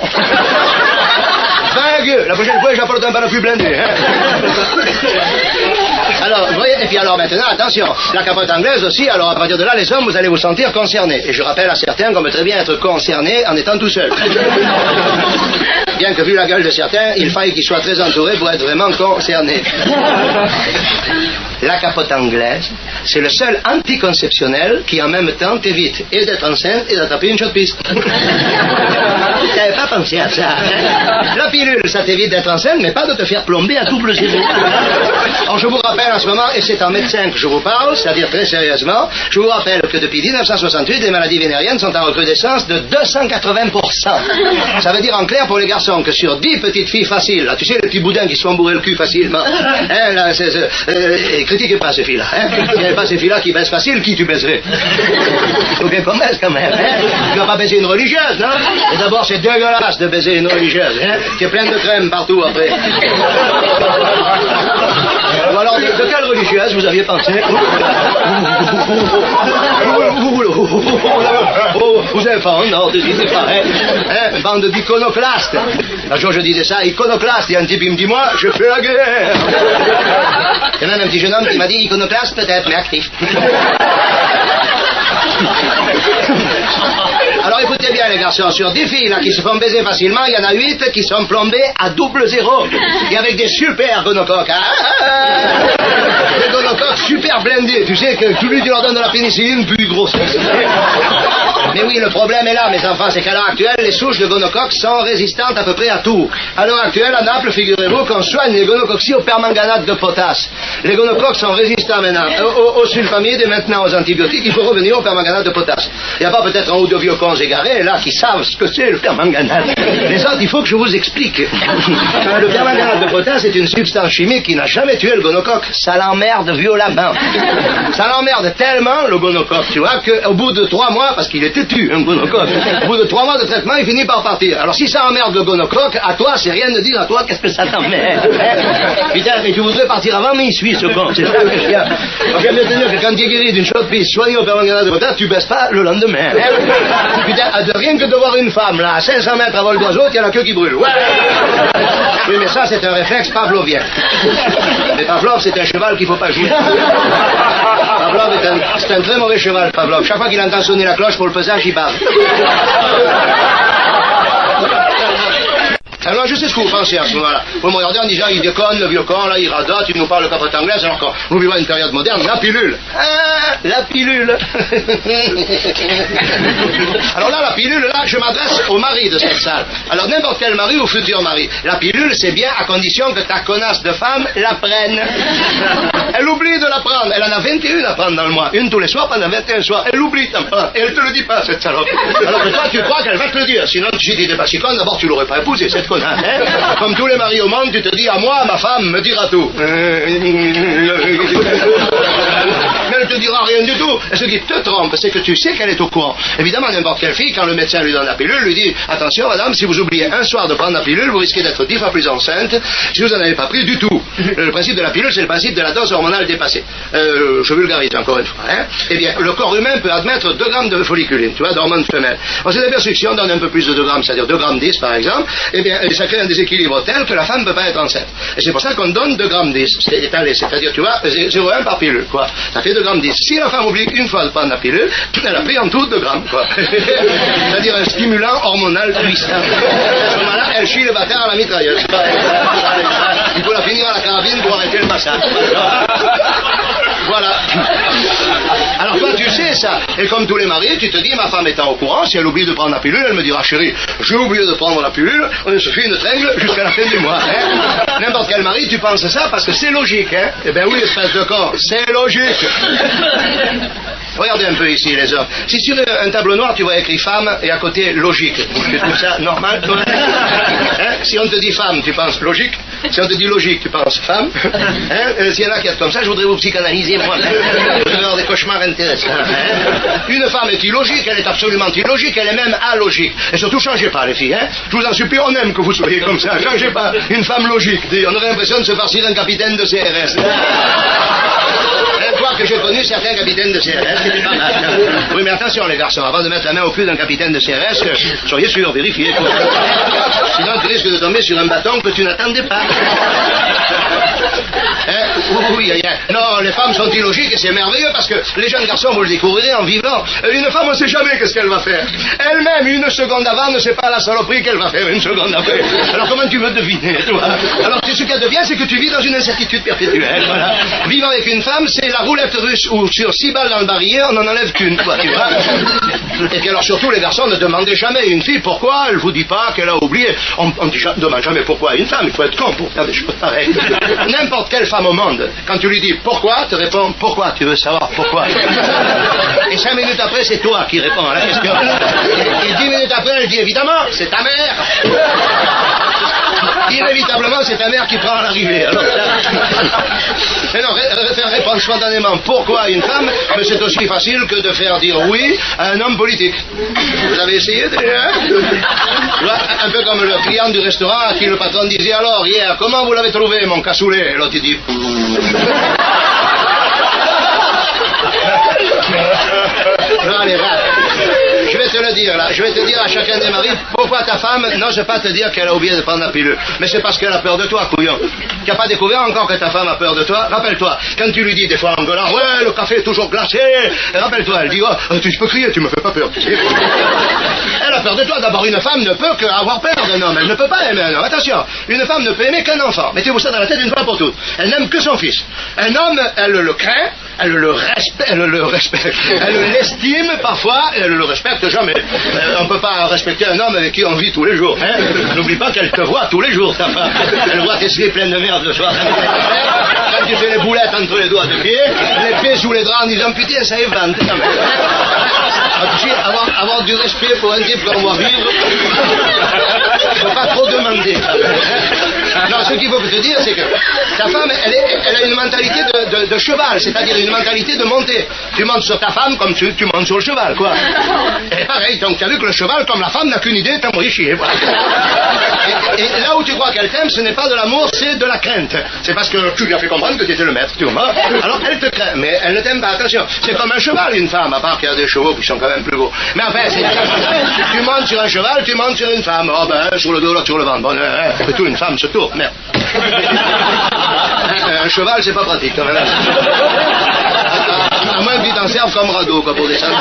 La prochaine fois, j'apporte un parapluie blindé. Hein. Alors, vous voyez, et puis alors maintenant, attention, la capote anglaise aussi, alors à partir de là, les hommes, vous allez vous sentir concernés. Et je rappelle à certains qu'on peut très bien être concerné en étant tout seul. Bien que vu la gueule de certains, il faille qu'ils soient très entourés pour être vraiment concernés. La capote anglaise, c'est le seul anticonceptionnel qui en même temps t'évite et d'être enceinte et d'attraper une chaude piste. T'avais pas pensé à ça, hein? La pilule, ça t'évite d'être enceinte, mais pas de te faire plomber à double zéro. Alors je vous rappelle en ce moment, et c'est en médecin que je vous parle, c'est-à-dire très sérieusement, je vous rappelle que depuis dix-neuf cent soixante-huit, les maladies vénériennes sont en recrudescence de deux cent quatre-vingts pour cent. Ça veut dire en clair pour les garçons que sur dix petites filles faciles, là, tu sais, les petits boudins qui se font bourrer le cul facilement, hein, là, c'est, c'est, euh, critiquez pas ces filles-là, hein. S'il n'y avait pas ces filles-là qui baissent facile, qui tu baiserais? Il faut bien qu'on baisse quand même, hein. Tu vas pas baiser une religieuse, non? Et d'abord, c'est dégueulasse de baiser une religieuse, hein, qui est pleine de crème partout après. Alors, de, de quelle religieuse vous aviez pensé? Vous avez pas, non, ne disais pas, hein, hein, bande d'iconoclastes. Un jour je disais ça, iconoclaste, et un type il me dit, moi, je fais la guerre. Et même un petit jeune homme qui m'a dit, iconoclaste peut-être, mais actif. Alors écoutez bien les garçons, sur dix filles là qui se font baiser facilement, il y en a huit qui sont plombées à double zéro. Et avec des super gonocoques. Ah, des gonocoques super blindés. Tu sais que plus tu leur donnes de la pénicilline, plus ils grossissent. Mais oui, le problème est là, mes enfants, c'est qu'à l'heure actuelle, les souches de gonocoques sont résistantes à peu près à tout. À l'heure actuelle, à Naples, figurez-vous qu'on soigne les gonococcies au permanganate de potasse. Les gonocoques sont résistants maintenant aux, aux sulfamides et maintenant aux antibiotiques. Il faut revenir au permanganate de potasse. Il n'y a pas peut-être un ou deux vieux cons égarés, là, qui savent ce que c'est le permanganate. Les autres, il faut que je vous explique. Le permanganate de potasse est une substance chimique qui n'a jamais tué le gonocoque. Ça l'emmerde violemment. Ça l'emmerde tellement, le gonocoque, tu vois, qu'au bout de trois mois, parce qu'il est têtu, un gonocoque, au bout de trois mois de traitement, il finit par partir. Alors si ça emmerde le gonocoque, à toi, c'est rien de dire à toi, qu'est-ce que ça t'emmerde, hein? Putain, mais tu voudrais partir avant, mais il suit ce con, c'est ça que je viens. Donc j'aime bien te dire que quand tu es guéri d'une chaude piste, soigné au permanganate de potasse, tu baisses pas le lendemain, hein? Putain, de rien que de voir une femme, là, à cinq cents mètres à vol d'oiseau, il y a la queue qui brûle. Ouais. Oui, mais ça, c'est un réflexe pavlovien. Mais Pavlov, c'est un cheval qu'il faut pas jouer. Pavlov est un, c'est un très mauvais cheval, Pavlov. Chaque fois qu'il entend sonner la cloche pour le pesage, il bave. Alors, je sais ce que vous pensez à ce moment-là. Vous me regardez en disant, il déconne, le vieux con, là, il radote, il nous parle de capote anglaise, alors qu'on nous vivons une période moderne, la pilule. Ah, la pilule. Alors là, la pilule, là, je m'adresse au mari de cette salle. Alors, n'importe quel mari ou futur mari. La pilule, c'est bien à condition que ta connasse de femme la prenne. Elle oublie de la prendre. Elle en a vingt et un à prendre dans le mois. Une tous les soirs pendant vingt et un soirs. Elle oublie d'en prendre. Et elle te le dit pas, cette salope. Alors que toi, tu crois qu'elle va te le dire. Sinon, si tu n'étais pas si con, d'abord, tu l'aurais pas épousée, cette connasse. Hein? Comme tous les maris au monde, tu te dis, à moi, ma femme me dira tout. Mais elle te dira rien du tout. Et ce qui te trompe, c'est que tu sais qu'elle est au courant. Évidemment, n'importe quelle fille, quand le médecin lui donne la pilule, lui dit, attention, madame, si vous oubliez un soir de prendre la pilule, vous risquez d'être dix fois plus enceinte si vous n'en avez pas pris du tout. Le principe de la pilule, c'est le principe de la dose hormonale dépassée. Euh, je vulgarise encore une fois. Hein? Eh bien, le corps humain peut admettre deux grammes de folliculine, tu vois, d'hormones femelles. On s'est aperçu que si on donne un peu plus de deux grammes, c'est-à-dire deux grammes dix, par exemple, eh bien, ça crée un déséquilibre tel que la femme ne peut pas être enceinte. Et c'est pour ça qu'on donne deux grammes dix. C'est étalé, c'est-à-dire, tu vois, zéro virgule un par pilule, quoi. Ça fait deux grammes dix. Si la femme oublie une fois de prendre la pilule, elle a pris en tout deux grammes, quoi. C'est-à-dire un stimulant hormonal puissant. À ce moment-là, elle chie le bâtard à la mitrailleuse. Il faut la finir à la carabine pour arrêter le massacre. Voilà. Alors toi, tu sais ça. Et comme tous les maris, tu te dis, ma femme étant au courant, si elle oublie de prendre la pilule, elle me dira, chérie, j'ai oublié de prendre la pilule, on se fait une tringle jusqu'à la fin du mois. Hein? N'importe quel mari, tu penses ça parce que c'est logique. Hein? Eh bien oui, espèce de con, c'est logique. Regardez un peu ici, les hommes. Si sur un tableau noir, tu vois écrit femme et à côté logique, tu trouves ça normal, toi? Hein? Si on te dit femme, tu penses logique. Si on te dit logique, tu penses femme. Hein? Euh, S'il y en a qui est comme ça, je voudrais vous psychanalyser, moi. Vous allez avoir des cauchemars intéressants. Hein? Une femme est illogique, elle est absolument illogique, elle est même allogique. Et surtout, changez pas, les filles. Hein? Je vous en supplie, on aime que vous soyez comme ça. Changez pas. Une femme logique. On aurait l'impression de se farcir un capitaine de C R S. Toi que j'ai connu certains capitaines de C R S, c'était pas mal. Oui, mais attention les garçons, avant de mettre la main au cul d'un capitaine de C R S, soyez sûr, vérifiez. Quoi. Sinon tu risques de tomber sur un bâton que tu n'attendais pas. Hein? Oui, oui, non, non, les femmes sont illogiques et c'est merveilleux parce que les jeunes garçons, vous le découvrirez en vivant. Une femme, on ne sait jamais qu'est-ce qu'elle va faire. Elle-même, une seconde avant, ne sait pas la saloperie qu'elle va faire une seconde après. Alors comment tu veux deviner, toi? Alors ce qu'elle devient, c'est que tu vis dans une incertitude perpétuelle. Voilà. Vivre avec une femme, c'est la roulette russe où sur six balles dans le barillet, on n'en enlève qu'une, quoi, tu vois. Et puis alors surtout, les garçons, ne demandez jamais à une fille pourquoi elle vous dit pas qu'elle a oublié. On ne demande jamais pourquoi à une femme, il faut être con pour faire des choses pareilles. N'importe quelle femme au monde, quand tu lui dis pourquoi, te répond pourquoi, tu veux savoir pourquoi. Et cinq minutes après, c'est toi qui réponds à la question. Et dix minutes après, elle dit évidemment, c'est ta mère. Inévitablement, c'est ta mère qui prend l'arrivée. Alors, mais non, ré- faire répondre spontanément pourquoi à une femme, mais c'est aussi facile que de faire dire oui à un homme politique. Vous avez essayé déjà? Un peu comme le client du restaurant à qui le patron disait alors hier, comment vous l'avez trouvé mon cassoulet? Et l'autre il dit. Non, allez, va. Je vais te le dire là, je vais te dire à chacun des maris pourquoi ta femme n'ose pas te dire qu'elle a oublié de prendre la pilule. Mais c'est parce qu'elle a peur de toi, couillon. Tu n'as pas découvert encore que ta femme a peur de toi? Rappelle-toi, quand tu lui dis des fois en gueulant, ouais, le café est toujours glacé, rappelle-toi, elle dit, oh, tu peux crier, tu me fais pas peur. Elle a peur de toi. D'abord, une femme ne peut qu'avoir peur d'un homme. Elle ne peut pas aimer un homme. Attention, une femme ne peut aimer qu'un enfant. Mettez-vous ça dans la tête une fois pour toutes. Elle n'aime que son fils. Un homme, elle le craint, elle le respecte, elle le respecte, elle l'estime parfois, et elle le respecte jamais. Euh, on ne peut pas respecter un homme avec qui on vit tous les jours. Hein. N'oublie pas qu'elle te voit tous les jours, ta femme. Elle voit tes pieds pleins de merde le soir. Quand tu fais les boulettes entre les doigts de pied, les pieds sous les draps en disant putain, ça évente. Tu sais, avoir, avoir du respect pour un type comme moi vivre, il ne faut pas trop demander. Non, ce qu'il faut te dire, c'est que ta femme, elle, est, elle a une mentalité de, de, de cheval, c'est-à-dire une mentalité de monter. Tu montes sur ta femme comme tu, tu montes sur le cheval, quoi. Et pareil, donc tu as vu que le cheval, comme la femme, n'a qu'une idée, t'envoyer chier, voilà. Et, et là où tu crois qu'elle t'aime, ce n'est pas de l'amour, c'est de la crainte. C'est parce que tu lui as fait comprendre que tu étais le maître, tu vois. Alors elle te craint, mais elle ne t'aime pas, attention. C'est comme un cheval, une femme, à part qu'il y a des chevaux qui sont quand même plus beaux. Mais enfin, c'est... tu montes sur un cheval, tu montes sur une femme. Oh ben, sur le dos, l'autre sur le ventre. Bon, hein, après tout, une femme se tourne, merde. Un cheval, c'est pas pratique, quand même. À moins que tu t'en serves comme radeau, quoi, pour descendre.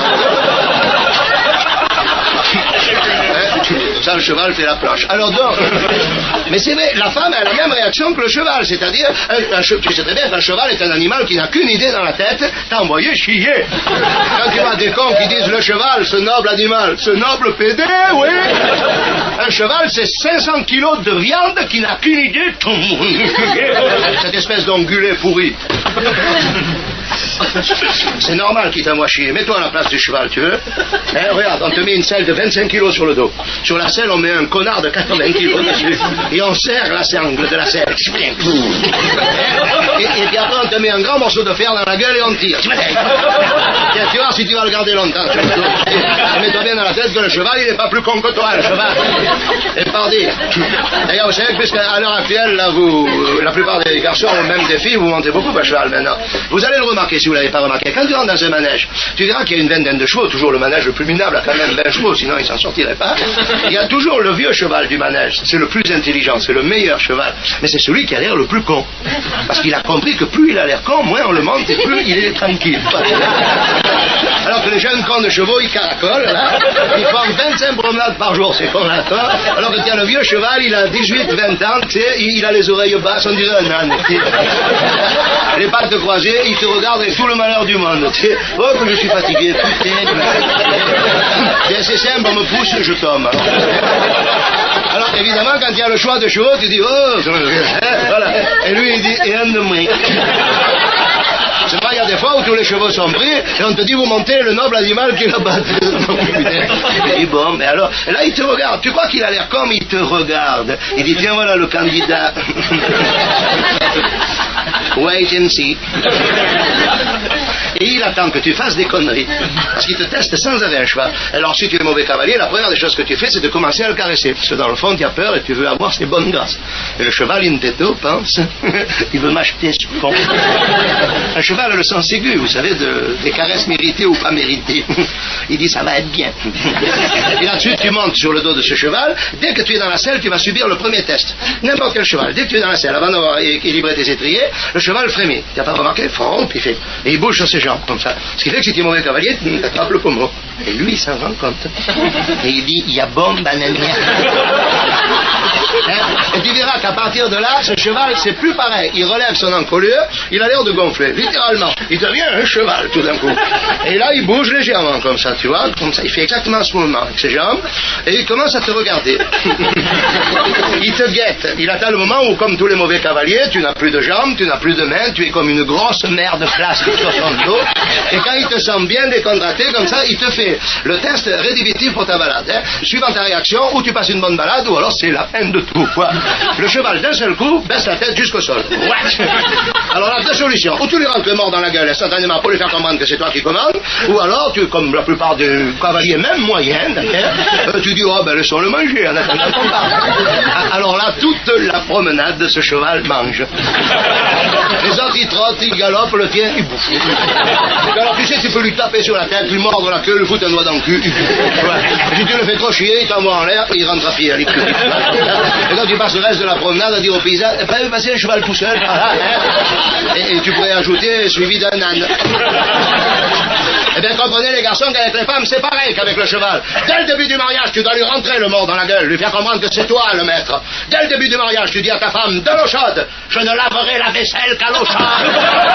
Ça, le cheval fait la planche. Alors donc, mais c'est vrai, la femme a la même réaction que le cheval, c'est-à-dire, un, un, tu sais très bien qu'un cheval est un animal qui n'a qu'une idée dans la tête, t'as envoyé chier. Quand tu vois des cons qui disent le cheval, ce noble animal, ce noble pédé, oui. Un cheval, c'est cinq cents kilos de viande qui n'a qu'une idée. Cette espèce d'ongulé pourri. C'est normal qu'il t'envoie chier. Mets-toi à la place du cheval, tu veux? Hein, regarde, on te met une selle de vingt-cinq kilos sur le dos. Sur la selle, on met un connard de quatre-vingts kilos dessus. Et on serre la sangle de la selle. Et, et puis après, on te met un grand morceau de fer dans la gueule et on tire. Tiens, tu vois si tu vas le garder longtemps. Et mets-toi bien dans la tête que le cheval, il n'est pas plus con que toi, le cheval. Et par dire. D'ailleurs, vous savez que puisqu'à l'heure actuelle, là, vous, la plupart des garçons, ou même des filles, vous montez beaucoup à cheval maintenant. Vous allez le remarquer si vous ne l'avez pas remarqué. Quand tu rentres dans un manège, tu verras qu'il y a une vingtaine de chevaux. Toujours le manège le plus minable a quand même vingt chevaux, sinon il s'en sortirait pas. Il y a toujours le vieux cheval du manège. C'est le plus intelligent, c'est le meilleur cheval. Mais c'est celui qui a l'air le plus con. Parce qu'il a compris que plus il a l'air con, moins on le monte et plus il est tranquille. Alors que les jeunes cons de chevaux, ils caracolent, là. Ils font vingt-cinq promenades par jour, ces cons-là. Alors que tiens, le vieux cheval, il a dix-huit vingt ans, tu sais, il a les oreilles basses, on dirait un âne. Les pattes croisées, il te regarde avec tout le malheur du monde. Tu sais, oh, que je suis fatigué, putain. C'est assez simple, on me pousse, je tombe. Alors, évidemment, quand il y a le choix de chevaux, tu dis, oh, hein, voilà. Et lui, il dit, et un de moins. C'est pas, il y a des fois où tous les chevaux sont pris, et on te dit, vous montez le noble animal qui l'a battu. Il dit, bon, mais alors, et là, il te regarde. Tu crois qu'il a l'air comme il te regarde. Il dit, tiens, voilà le candidat. Wait and see. Et il attend que tu fasses des conneries. Parce qu'il te teste sans arrêt un cheval. Alors si tu es mauvais cavalier, la première des choses que tu fais, c'est de commencer à le caresser. Parce que dans le fond, tu as peur et tu veux avoir ses bonnes grâces. Et le cheval in tetto pense, il veut m'acheter ce con. Un cheval a le sens aigu, vous savez, de, des caresses méritées ou pas méritées. Il dit ça va être bien. Et là-dessus, tu montes sur le dos de ce cheval. Dès que tu es dans la selle, tu vas subir le premier test. N'importe quel cheval. Dès que tu es dans la selle, avant d'avoir équilibré tes étriers, le cheval frémit. Tu n'as pas remarqué? Front, puis il fait. Et il bouge sur ses jambes, comme ça. Ce qui fait que si tu es mauvais cavalier, tu attrapes le pommeau. Et lui, il s'en rend compte. Et il dit, il y a bombe bananière. Hein? Et tu verras qu'à partir de là, ce cheval, c'est plus pareil. Il relève son encolure, il a l'air de gonfler, littéralement. Il devient un cheval, tout d'un coup. Et là, il bouge légèrement, comme ça, tu vois, comme ça. Il fait exactement ce mouvement avec ses jambes, et il commence à te regarder. Il te guette. Il attend le moment où, comme tous les mauvais cavaliers, tu n'as plus de jambes, tu n'as plus de mains, tu es comme une grosse merde plastique sur son dos. Et quand il te sent bien décontracté, comme ça, il te fait le test rédhibitif pour ta balade. Hein. Suivant ta réaction, ou tu passes une bonne balade, ou alors c'est la fin de tout. Quoi. Le cheval, d'un seul coup, baisse la tête jusqu'au sol. What? Alors là, deux solutions. Ou tu lui rentres mort dans la gueule instantanément pour lui faire comprendre que c'est toi qui commandes, ou alors, tu, comme la plupart des cavaliers, même moyens, d'ailleurs, euh, tu dis, oh ben laissons-le manger en attendant qu'on parte. Alors là, toute la promenade de ce cheval mange. Les autres, ils trottent, ils galopent, le tien, il bouffe. Alors tu sais, tu peux lui taper sur la tête, lui mordre la queue, lui foutre un doigt dans le cul. Ouais. Si tu le fais trop chier, il t'envoie en l'air et il rentre à pied à l'école. Et quand tu passes le reste de la promenade à dire aux paysans, eh ben, passer un cheval tout seul. Hein. Et, et tu pourrais ajouter suivi d'un âne. Eh bien, comprenez les garçons qu'avec les femmes, c'est pareil qu'avec le cheval. Dès le début du mariage, tu dois lui rentrer le mort dans la gueule, lui faire comprendre que c'est toi le maître. Dès le début du mariage, tu dis à ta femme, de l'eau chaude, je ne laverai la vaisselle qu'à l'eau chaude.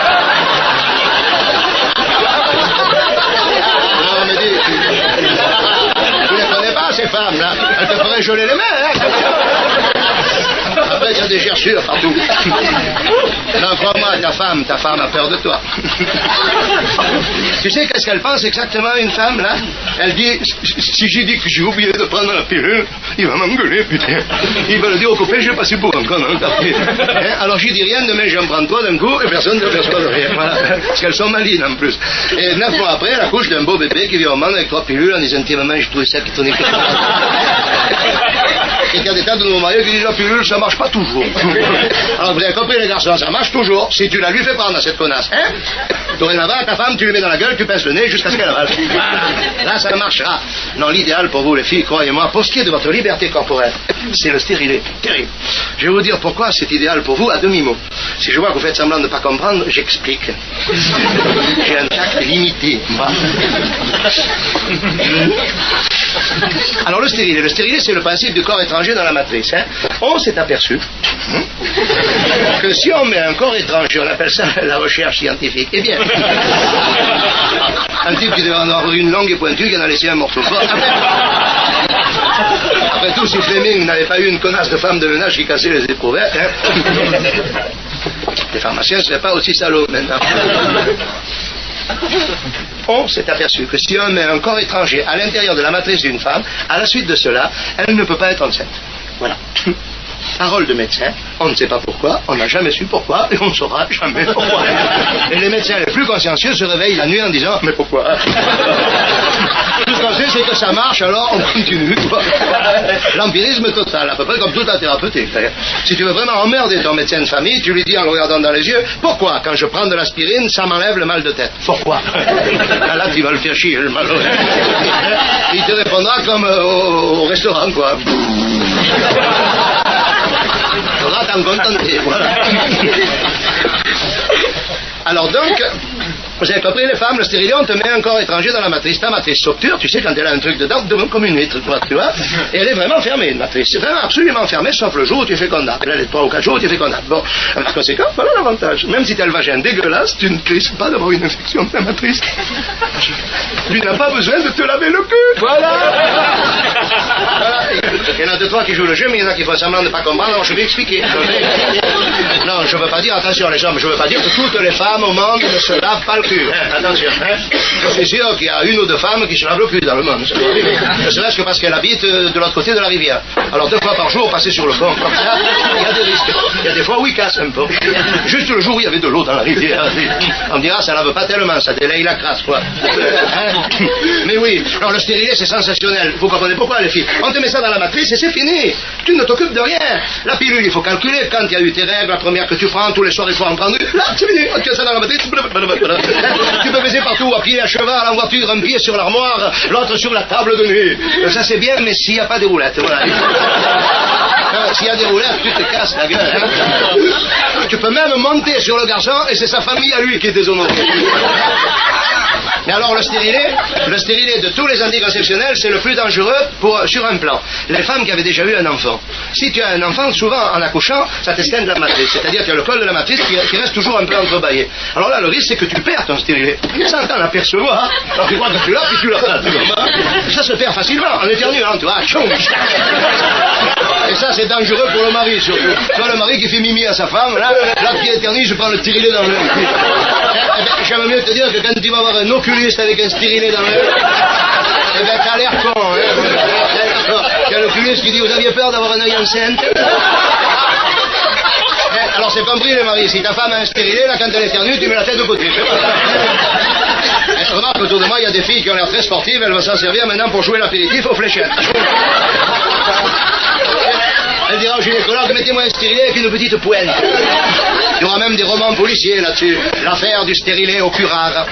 Non, mais dis, tu ne les connais pas, ces femmes-là. Elles te feraient geler les mains, hein. Après, il y a des gerçures partout. Non, crois-moi, ta femme, ta femme a peur de toi. Tu sais qu'est-ce qu'elle pense exactement, une femme, là? Elle dit, si j'ai dit que j'ai oublié de prendre la pilule, il va m'engueuler, putain. Il va le dire au copain, j'ai passé pour un con, hein, hein. Alors j'y dis rien, demain j'en prends toi d'un coup, et personne ne s'aperçoit de rien. Voilà. Parce qu'elles sont malines, en plus. Et neuf mois après, elle accouche d'un beau bébé qui vient au monde avec trois pilules en disant, tiens, maman, j'ai trouvé ça qui tournait. Et qu'il y a des tas de nouveaux mariés qui disent, la pilule, ça marche pas toujours. Alors vous avez compris, les garçons, ça marche toujours si tu la lui fais prendre à cette connasse. Hein? Dorénavant, ta femme, tu lui mets dans la gueule, tu pinces le nez jusqu'à ce qu'elle avale. Là, ça marchera. Non, l'idéal pour vous, les filles, croyez-moi, pour ce qui est de votre liberté corporelle, c'est le stérilet. Terrible. Je vais vous dire pourquoi c'est idéal pour vous à demi-mot. Si je vois que vous faites semblant de ne pas comprendre, j'explique. J'ai un tact limité, moi. Alors, le stérilet. Le stérilet, c'est le principe du corps étranger dans la matrice. Hein? On s'est aperçu hein, que si on met un corps étranger, on appelle ça la recherche scientifique. Eh bien, un type qui devait en avoir une longue et pointue, qui en a laissé un morceau fort. Après, après tout, si Fleming n'avait pas eu une connasse de femme de ménage qui cassait les éprouvettes, hein, les pharmaciens ne seraient pas aussi salauds maintenant. On s'est aperçu que si on met un corps étranger à l'intérieur de la matrice d'une femme, à la suite de cela, elle ne peut pas être enceinte. Voilà. Parole de médecin, on ne sait pas pourquoi, on n'a jamais su pourquoi, et on ne saura jamais pourquoi. Et les médecins les plus consciencieux se réveillent la nuit en disant, mais pourquoi? Tout ce qu'on sait, c'est que ça marche, alors on continue, quoi. L'empirisme total, à peu près comme toute la thérapeutique. Si tu veux vraiment emmerder ton médecin de famille, tu lui dis en le regardant dans les yeux, pourquoi, quand je prends de l'aspirine, ça m'enlève le mal de tête? Pourquoi? Là, tu vas le faire chier, le malheureux. Il te répondra comme euh, au, au restaurant, quoi. Faudra t'en contenter, voilà. Alors donc, vous avez compris, les femmes, le stérilet, on te met un corps étranger dans la matrice. Ta matrice s'obture, tu sais, quand elle a un truc dedans, comme une huître, tu vois, et elle est vraiment fermée, une matrice. C'est vraiment absolument fermée, sauf le jour où tu es fécondable. Là, les trois ou quatre jours où tu es fécondable. Bon, par conséquent, voilà l'avantage. Même si tu as le vagin dégueulasse, tu ne risques pas d'avoir une infection de ta matrice. Tu n'as pas besoin de te laver le cul. Voilà. Voilà. Il y en a deux, trois qui jouent le jeu, mais il y en a qui font semblant de ne pas comprendre, alors je vais expliquer. Je vais expliquer. Non, je ne veux pas dire, attention les hommes, je ne veux pas dire que toutes les femmes au monde ne se lavent pas le là-dessus, hein, attention. Hein. Je suis sûr qu'il y a une ou deux femmes qui se lavent le cul dans le monde. Ne serait-ce que parce qu'elles habitent de l'autre côté de la rivière. Alors deux fois par jour, passer sur le pont, comme ça, il y a des risques. Il y a des fois où il casse un peu. Juste le jour où il y avait de l'eau dans la rivière. On me dira, ça lave pas tellement, ça délaye la crasse, quoi. Hein. Mais oui, alors le stérilet, c'est sensationnel. Vous comprenez pourquoi, les filles? On te met ça dans la matrice et c'est fini. Tu ne t'occupes de rien. La pilule, il faut calculer quand il y a eu tes règles, la première que tu prends, tous les soirs, il faut en prendre une. Là, c'est fini. Tu as ça dans la matrice. Tu peux baiser partout, à pied, à cheval, en voiture, un pied sur l'armoire, l'autre sur la table de nuit. Ça, c'est bien, mais s'il n'y a pas de roulettes, voilà. S'il y a des roulettes, tu te casses la gueule. Hein. Tu peux même monter sur le garçon et c'est sa famille à lui qui est déshonorée. Mais alors le stérilet, le stérilet de tous les anticonceptionnels, c'est le plus dangereux pour, sur un plan. Les femmes qui avaient déjà eu un enfant. Si tu as un enfant, souvent en accouchant, ça t'esquinte la matrice. C'est-à-dire qu'il y a le col de la matrice qui, qui reste toujours un peu entrebâillé. Alors là, le risque, c'est que tu perds ton stérilet. Sans t'en apercevoir, alors tu crois que tu l'as, puis tu l'as pas. Ça se perd facilement, en éternuant, tu vois. Et ça, c'est dangereux pour le mari, surtout. Tu vois le mari qui fait mimi à sa femme, là, là qui éternue, je prends le stérilet dans l'œil. Eh bien, j'aime mieux te dire que quand tu vas avoir un oculiste avec un stérilet dans l'œil, eh bien, t'as l'air con, hein. Il y a l'oculiste qui dit, vous aviez peur d'avoir un œil enceinte? Alors c'est compris les maris, si ta femme a un stérilet, là quand elle éternue, tu mets la tête de côté. Remarque, autour de moi, il y a des filles qui ont l'air très sportives, elles vont s'en servir maintenant pour jouer l'apéritif aux fléchettes. Elle dira au gynécologue, mettez-moi un stérilet avec une petite pointe. Il y aura même des romans policiers là-dessus. L'affaire du stérilet au curare.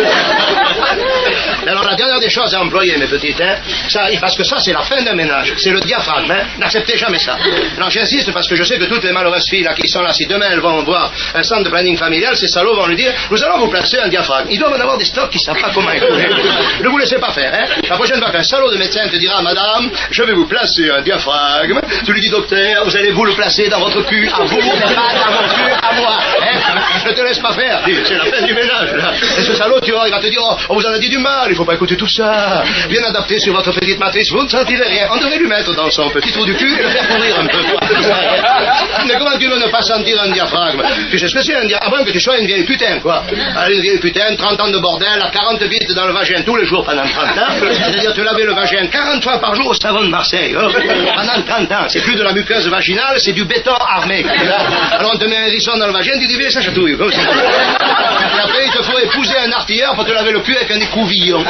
Alors la dernière des choses à employer, mes petites, hein, ça, parce que ça c'est la fin d'un ménage, c'est le diaphragme, hein, n'acceptez jamais ça. Alors j'insiste parce que je sais que toutes les malheureuses filles là qui sont là, si demain elles vont voir un centre de planning familial, ces salauds vont lui dire, nous allons vous placer un diaphragme. Ils doivent en avoir des stocks qui ne savent pas comment écouler. Ne vous laissez pas faire, hein. La prochaine fois qu'un salaud de médecin te dira, madame, je vais vous placer un diaphragme, tu lui dis, docteur, vous allez vous le placer dans votre cul, à vous, pas dans mon cul, à moi. Hein. Ne te laisse pas faire, c'est la fin du ménage là. Et ce salaud, tu vois, il va te dire, oh, on vous en a dit du mal, il faut pas écouter tout ça. Bien adapté sur votre petite matrice, vous ne sentirez rien. On devrait lui mettre dans son petit trou du cul et le faire courir un peu. Mais comment tu veux ne pas sentir un diaphragme? Tu sais ce que c'est un diaphragme? À moins que tu sois une vieille putain, quoi. Alors, une vieille putain, trente ans de bordel, à quarante bites dans le vagin tous les jours pendant trente ans. C'est-à-dire te laver le vagin quarante fois par jour au savon de Marseille. Oh, pendant trente ans. C'est plus de la muqueuse vaginale, c'est du béton armé. Alors on te met un hérisson dans le vagin, tu dis, viens, ça chatouille. Comme ça. Et après, il te faut épouser un artilleur pour te laver le cul avec un écouvillon.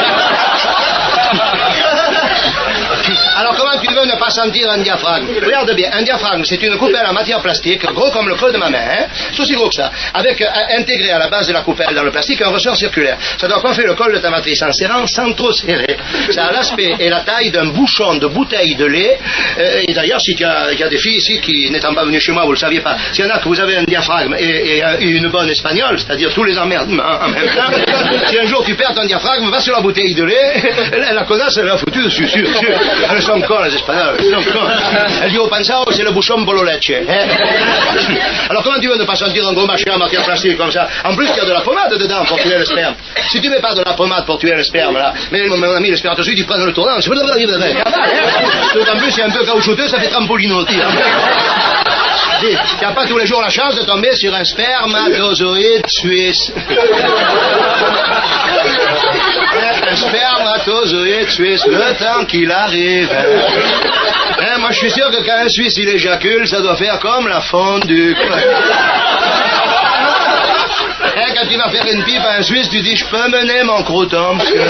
Alors comment tu veux ne pas sentir un diaphragme? Regarde bien, un diaphragme c'est une coupelle en matière plastique, gros comme le creux de ma main, hein? C'est aussi gros que ça, avec euh, intégré à la base de la coupelle dans le plastique un ressort circulaire. Ça doit coiffer le col de ta matrice en serrant sans trop serrer. Ça a l'aspect et la taille d'un bouchon de bouteille de lait. Euh, et d'ailleurs, si il y, y a des filles ici qui, n'étant pas venues chez moi, vous le saviez pas, s'il y en a que vous avez un diaphragme et, et, et une bonne espagnole, c'est-à-dire tous les emmerdements en même temps, si un jour tu perds ton diaphragme, va sur la bouteille de lait, la, la connasse elle l'a foutu dessus, sûr, sûr. Elles sont cons, les espagnols, elles sont cons. Elle dit au pensao, c'est le bouchon bololeche. Hein? Alors comment tu veux ne pas sentir un gros machin en matière plastique comme ça? En plus, il y a de la pommade dedans pour tuer le sperme. Si tu mets pas de la pommade pour tuer le sperme, là, mais mon, mon ami le spermatozoïde, il prend le tournant, c'est pas de la en plus, c'est un peu caoutchouteux, ça fait trampolino. Il n'y a pas tous les jours la chance de tomber sur un spermatozoïde suisse. Un spermatozoïde suisse, le temps qu'il arrive. Hein, moi, je suis sûr que quand un Suisse il éjacule, ça doit faire comme la fondue. Hein, quand tu vas faire une pipe à un Suisse, tu dis, je peux mener mon croûton, monsieur.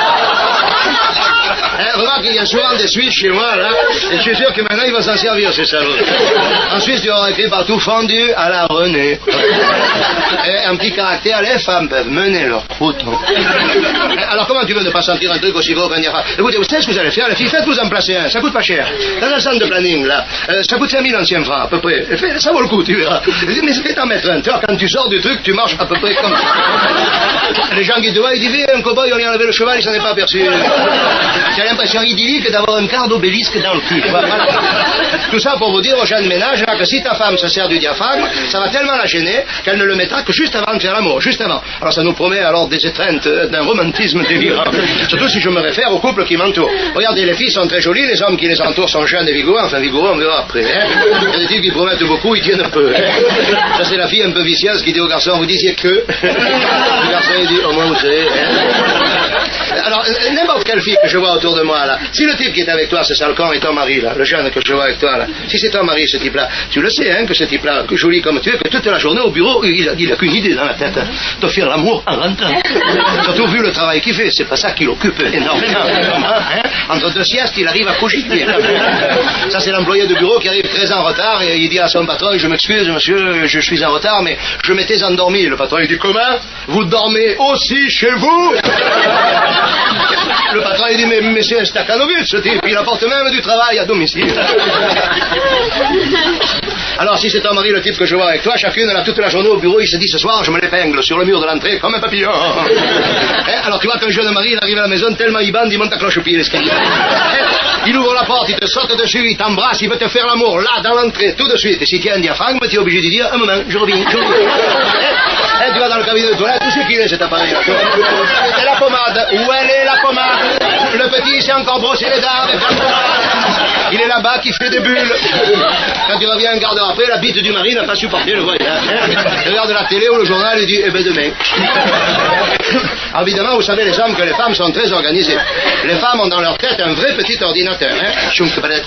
Hein, remarque qu'il y a souvent des Suisses chez moi, là, et je suis sûr que maintenant, il va s'en servir, ces salauds. En Suisse, tu auras écrit partout fondu à la René. Et un petit caractère, les femmes peuvent mener leur crouton. Alors, comment tu veux ne pas sentir un truc aussi gros qu'un diaphragme? Écoutez, vous savez ce que vous allez faire, les filles, faites-vous en placer un, ça coûte pas cher. Dans un centre de planning, là, euh, ça coûte cinq mille anciens francs, à peu près. Ça vaut le coup, tu verras. Mais fais t'en mettre un, tu vois, quand tu sors du truc, tu marches à peu près comme ça. Les gens qui te voient, ils disent un cow-boy, on lui a enlevé le cheval, il s'en est pas aperçu. J'ai l'impression idyllique d'avoir un quart d'obélisque dans le cul. Voilà. Tout ça pour vous dire aux gens de ménage là, que si ta femme se sert du diaphragme, ça va tellement la gêner qu'elle ne le mettra que juste avant de faire l'amour, juste avant. Alors ça nous promet alors des étreintes, d'un romantisme délirant. Surtout si je me réfère au couple qui m'entoure. Regardez, les filles sont très jolies, les hommes qui les entourent sont jeunes et vigoureux, enfin vigoureux on verra après. Hein. Il y a des types qui promettent beaucoup, ils tiennent peu. Hein. Ça c'est la fille un peu vicieuse qui dit au garçon, vous disiez que. Le garçon il dit, au moins vous savez. Hein. Alors, n'importe quelle fille que je vois autour de moi là, si le type qui est avec toi, ce sale con, est ton mari là, le jeune que je vois avec toi là, si c'est ton mari ce type-là, tu le sais hein, que ce type-là, que joli comme tu es, que toute la journée au bureau, il a, il a qu'une idée dans la tête, hein, de faire l'amour en rentrant. Surtout vu le travail qu'il fait, c'est pas ça qui l'occupe énormément. Hein. Entre deux siestes, il arrive à cogiter. Ça c'est l'employé de bureau qui arrive très en retard et il dit à son patron, je m'excuse monsieur, je suis en retard, mais je m'étais endormi. Le patron il dit, comment? Vous dormez aussi chez vous? Le patron il dit, mais, mais c'est un Stakhanovitch ce type, il apporte même du travail à domicile. Alors si c'est ton mari le type que je vois avec toi, chacune là toute la journée au bureau, il se dit ce soir je me l'épingle sur le mur de l'entrée comme un papillon. Hein? Alors tu vois qu'un jeune mari il arrive à la maison tellement il bande, il monte à cloche-pied l'escalier. Hein? Il ouvre la porte, il te saute dessus, il t'embrasse, il veut te faire l'amour là dans l'entrée tout de suite. Et si tu as un diaphragme, tu es obligé de dire un moment, je reviens, je reviens. Hein? Hein, tu vas dans le cabinet de toilette, où c'est qu'il est cet appareil là? C'est la pommade. Où elle est la pommade? Le petit il s'est encore brossé les dents avec la pommade. Il est là-bas qui fait des bulles. Quand tu reviens un quart d'heure après, la bite du mari n'a pas supporté le voyage. Il regarde la télé ou le journal et dit, eh ben demain. Alors évidemment, vous savez, les hommes, que les femmes sont très organisées. Les femmes ont dans leur tête un vrai petit ordinateur. Hein.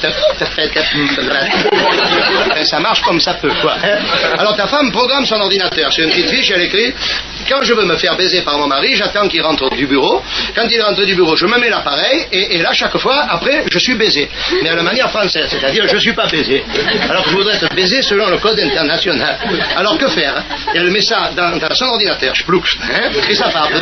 Ça marche comme ça peut, quoi. Alors ta femme programme son ordinateur. C'est une petite fiche, elle écrit, quand je veux me faire baiser par mon mari, j'attends qu'il rentre du bureau. Quand il rentre du bureau, je me mets l'appareil et, et là, chaque fois, après, je suis baisé. Mais à la manière française, c'est-à-dire je ne suis pas baisé. Alors que je voudrais être baisé selon le code international. Alors que faire? Et elle met ça dans, dans son ordinateur, splouch, hein, et ça part.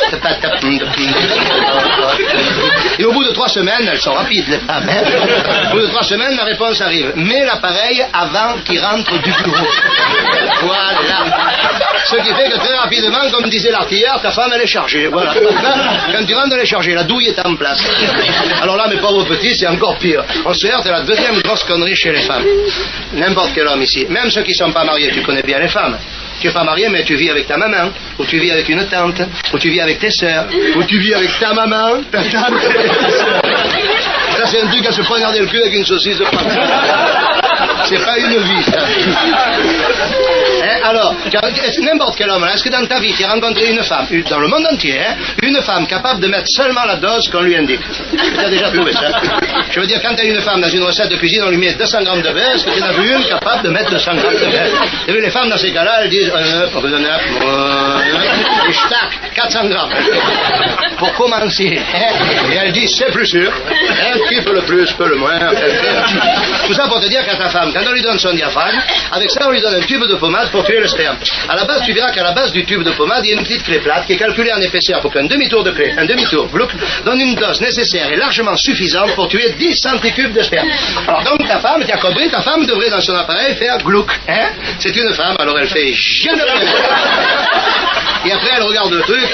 Et au bout de trois semaines, elles sont rapides les femmes. Hein. Au bout de trois semaines, la réponse arrive. Mets l'appareil avant qu'il rentre du bureau. Voilà. Ce qui fait que très rapidement, comme disait l'artilleur, ta femme elle est chargée. Voilà. Quand tu rentres, elle est chargée. La douille est en place. Alors là, mes pauvres petits, c'est encore pire. On se heurte à la deuxième grosse connerie chez les femmes. N'importe quel homme ici, même ceux qui ne sont pas mariés, tu connais bien les femmes. Tu n'es pas marié, mais tu vis avec ta maman, ou tu vis avec une tante, ou tu vis avec tes sœurs, ou tu vis avec ta maman, ta tante. Ça, c'est un truc à se poignarder le cul avec une saucisse de pâte. C'est pas une vie, ça. Hein, alors, n'importe quel homme, est-ce que dans ta vie, tu as rencontré une femme, dans le monde entier, hein, une femme capable de mettre seulement la dose qu'on lui indique? Tu as déjà trouvé ça? Je veux dire, quand tu as une femme dans une recette de cuisine, on lui met deux cents grammes de beurre, est-ce que tu en as vu une capable de mettre deux cents grammes de beurre? Tu as vu les femmes dans ces cas-là, elles disent un œuf, un œuf, et tac, quatre cents grammes. Pour commencer. Hein, et elles disent, c'est plus sûr. Hein, qui peut le plus, peut le moins. Tout ça pour te dire qu'à ta femme, quand on lui donne son diaphragme, avec ça on lui donne un tube de pommade pour tuer le sperme. À la base, tu verras qu'à la base du tube de pommade, il y a une petite clé plate qui est calculée en épaisseur pour qu'un demi-tour de clé, un demi-tour, blouc, donne une dose nécessaire et largement suffisante pour tuer dix centicubes de sperme. Alors donc ta femme, tu as compris, ta femme devrait dans son appareil faire glouc. Hein? C'est une femme, alors elle fait je ne peux. Et après elle regarde le truc, et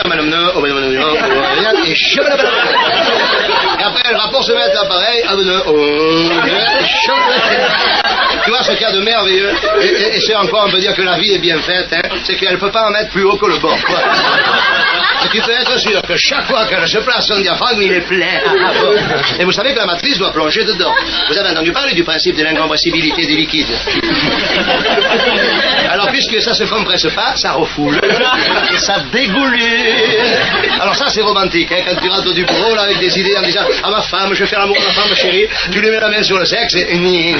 je ne peux. Et après elle rapporte se mettre l'appareil, tu vois ce qu'il y a de merveilleux, et, et, et c'est encore on peut dire que la vie est bien faite, hein, c'est qu'elle ne peut pas en mettre plus haut que le bord. Quoi. Et tu peux être sûr que chaque fois qu'elle se place son diaphragme, il est plein à bord. Et vous savez que la matrice doit plonger dedans. Vous avez entendu parler du principe de l'incompressibilité des liquides. Alors puisque ça se compresse pas, ça refoule. Et ça dégoule. Alors ça c'est romantique, hein, quand tu rentres du bureau là avec des idées en disant ah ma femme, je vais faire l'amour à ma femme chérie, tu lui mets la main sur le sexe et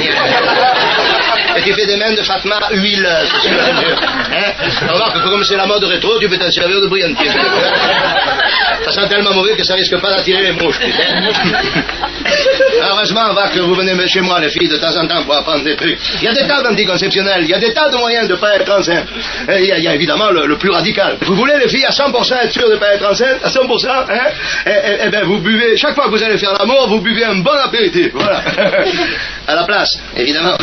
et tu fais des mains de Fatma huileuses sur la mur. Hein? Remarque que comme c'est la mode rétro, tu peux t'en servir de brillantine. Ça sent tellement mauvais que ça risque pas d'attirer les mouches. Heureusement, va que vous venez chez moi, les filles, de temps en temps pour apprendre des trucs. Il y a des tas d'anticonceptionnels, il y a des tas de moyens de ne pas être enceinte. Et il y a, il y a évidemment le, le plus radical. Vous voulez, les filles, à cent pour cent être sûres de ne pas être enceinte, à cent pour cent, hein? Et, et, et bien, vous buvez, chaque fois que vous allez faire l'amour, vous buvez un bon apéritif. Voilà. À la place, évidemment.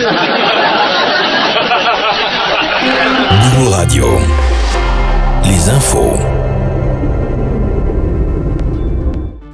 Nouveau Radio. Les infos.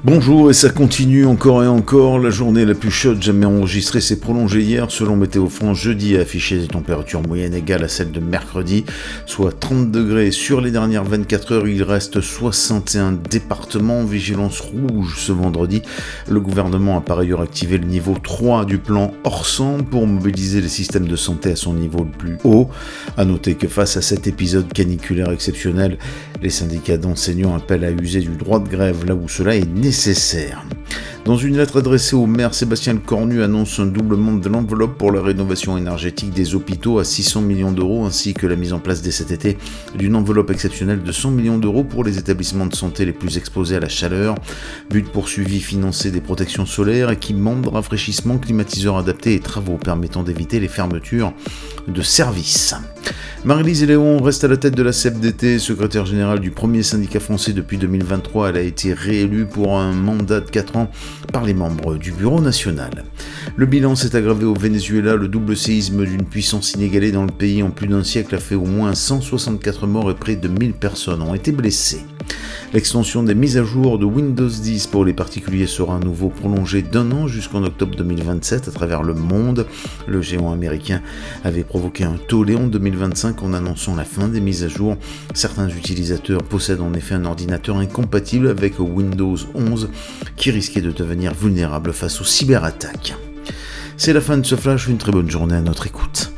Bonjour, et ça continue encore et encore. La journée la plus chaude jamais enregistrée s'est prolongée hier. Selon Météo France, jeudi a affiché des températures moyennes égales à celles de mercredi, soit trente degrés. Sur les dernières vingt-quatre heures, il reste soixante et un départements. Vigilance rouge ce vendredi. Le gouvernement a par ailleurs activé le niveau trois du plan Orsan pour mobiliser les systèmes de santé à son niveau le plus haut. À noter que face à cet épisode caniculaire exceptionnel, les syndicats d'enseignants appellent à user du droit de grève là où cela est nécessaire. nécessaire. Dans une lettre adressée au maire, Sébastien Lecornu annonce un doublement de l'enveloppe pour la rénovation énergétique des hôpitaux à six cents millions d'euros, ainsi que la mise en place dès cet été d'une enveloppe exceptionnelle de cent millions d'euros pour les établissements de santé les plus exposés à la chaleur. But poursuivi, financer des protections solaires, équipements de rafraîchissement, climatiseurs adaptés et travaux permettant d'éviter les fermetures de services. Marie-Lise Léon reste à la tête de la C F D T, secrétaire générale du premier syndicat français depuis deux mille vingt-trois. Elle a été réélue pour un mandat de quatre ans par les membres du bureau national. Le bilan s'est aggravé au Venezuela. Le double séisme d'une puissance inégalée dans le pays en plus d'un siècle a fait au moins cent soixante-quatre morts et près de mille personnes ont été blessées. L'extension des mises à jour de Windows dix pour les particuliers sera à nouveau prolongée d'un an jusqu'en octobre deux mille vingt-sept à travers le monde. Le géant américain avait provoqué un tollé en deux mille vingt-cinq en annonçant la fin des mises à jour. Certains utilisateurs possèdent en effet un ordinateur incompatible avec Windows onze qui risquait de devenir vulnérable face aux cyberattaques. C'est la fin de ce flash, une très bonne journée à notre écoute.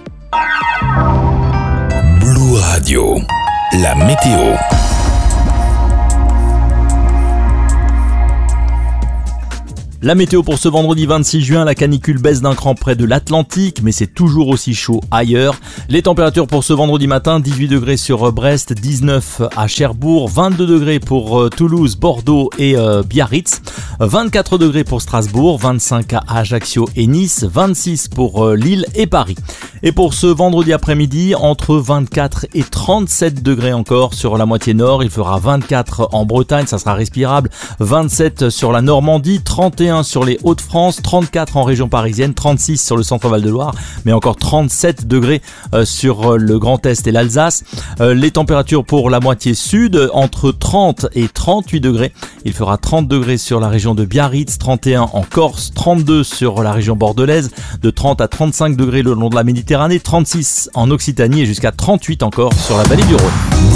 Blue Radio, la météo. La météo pour ce vendredi vingt-six juin, la canicule baisse d'un cran près de l'Atlantique, mais c'est toujours aussi chaud ailleurs. Les températures pour ce vendredi matin, dix-huit degrés sur Brest, dix-neuf à Cherbourg, vingt-deux degrés pour Toulouse, Bordeaux et euh, Biarritz, vingt-quatre degrés pour Strasbourg, vingt-cinq à Ajaccio et Nice, vingt-six pour euh, Lille et Paris. Et pour ce vendredi après-midi, entre vingt-quatre et trente-sept degrés encore sur la moitié nord, il fera vingt-quatre en Bretagne, ça sera respirable, vingt-sept sur la Normandie, trente et un sur les Hauts-de-France, trente-quatre en région parisienne, trente-six sur le centre Val-de-Loire, mais encore trente-sept degrés euh, sur le Grand Est et l'Alsace. Euh, les températures pour la moitié sud, entre trente et trente-huit degrés. Il fera trente degrés sur la région de Biarritz, trente et un en Corse, trente-deux sur la région bordelaise, de trente à trente-cinq degrés le long de la Méditerranée, trente-six en Occitanie et jusqu'à trente-huit encore sur la vallée du Rhône.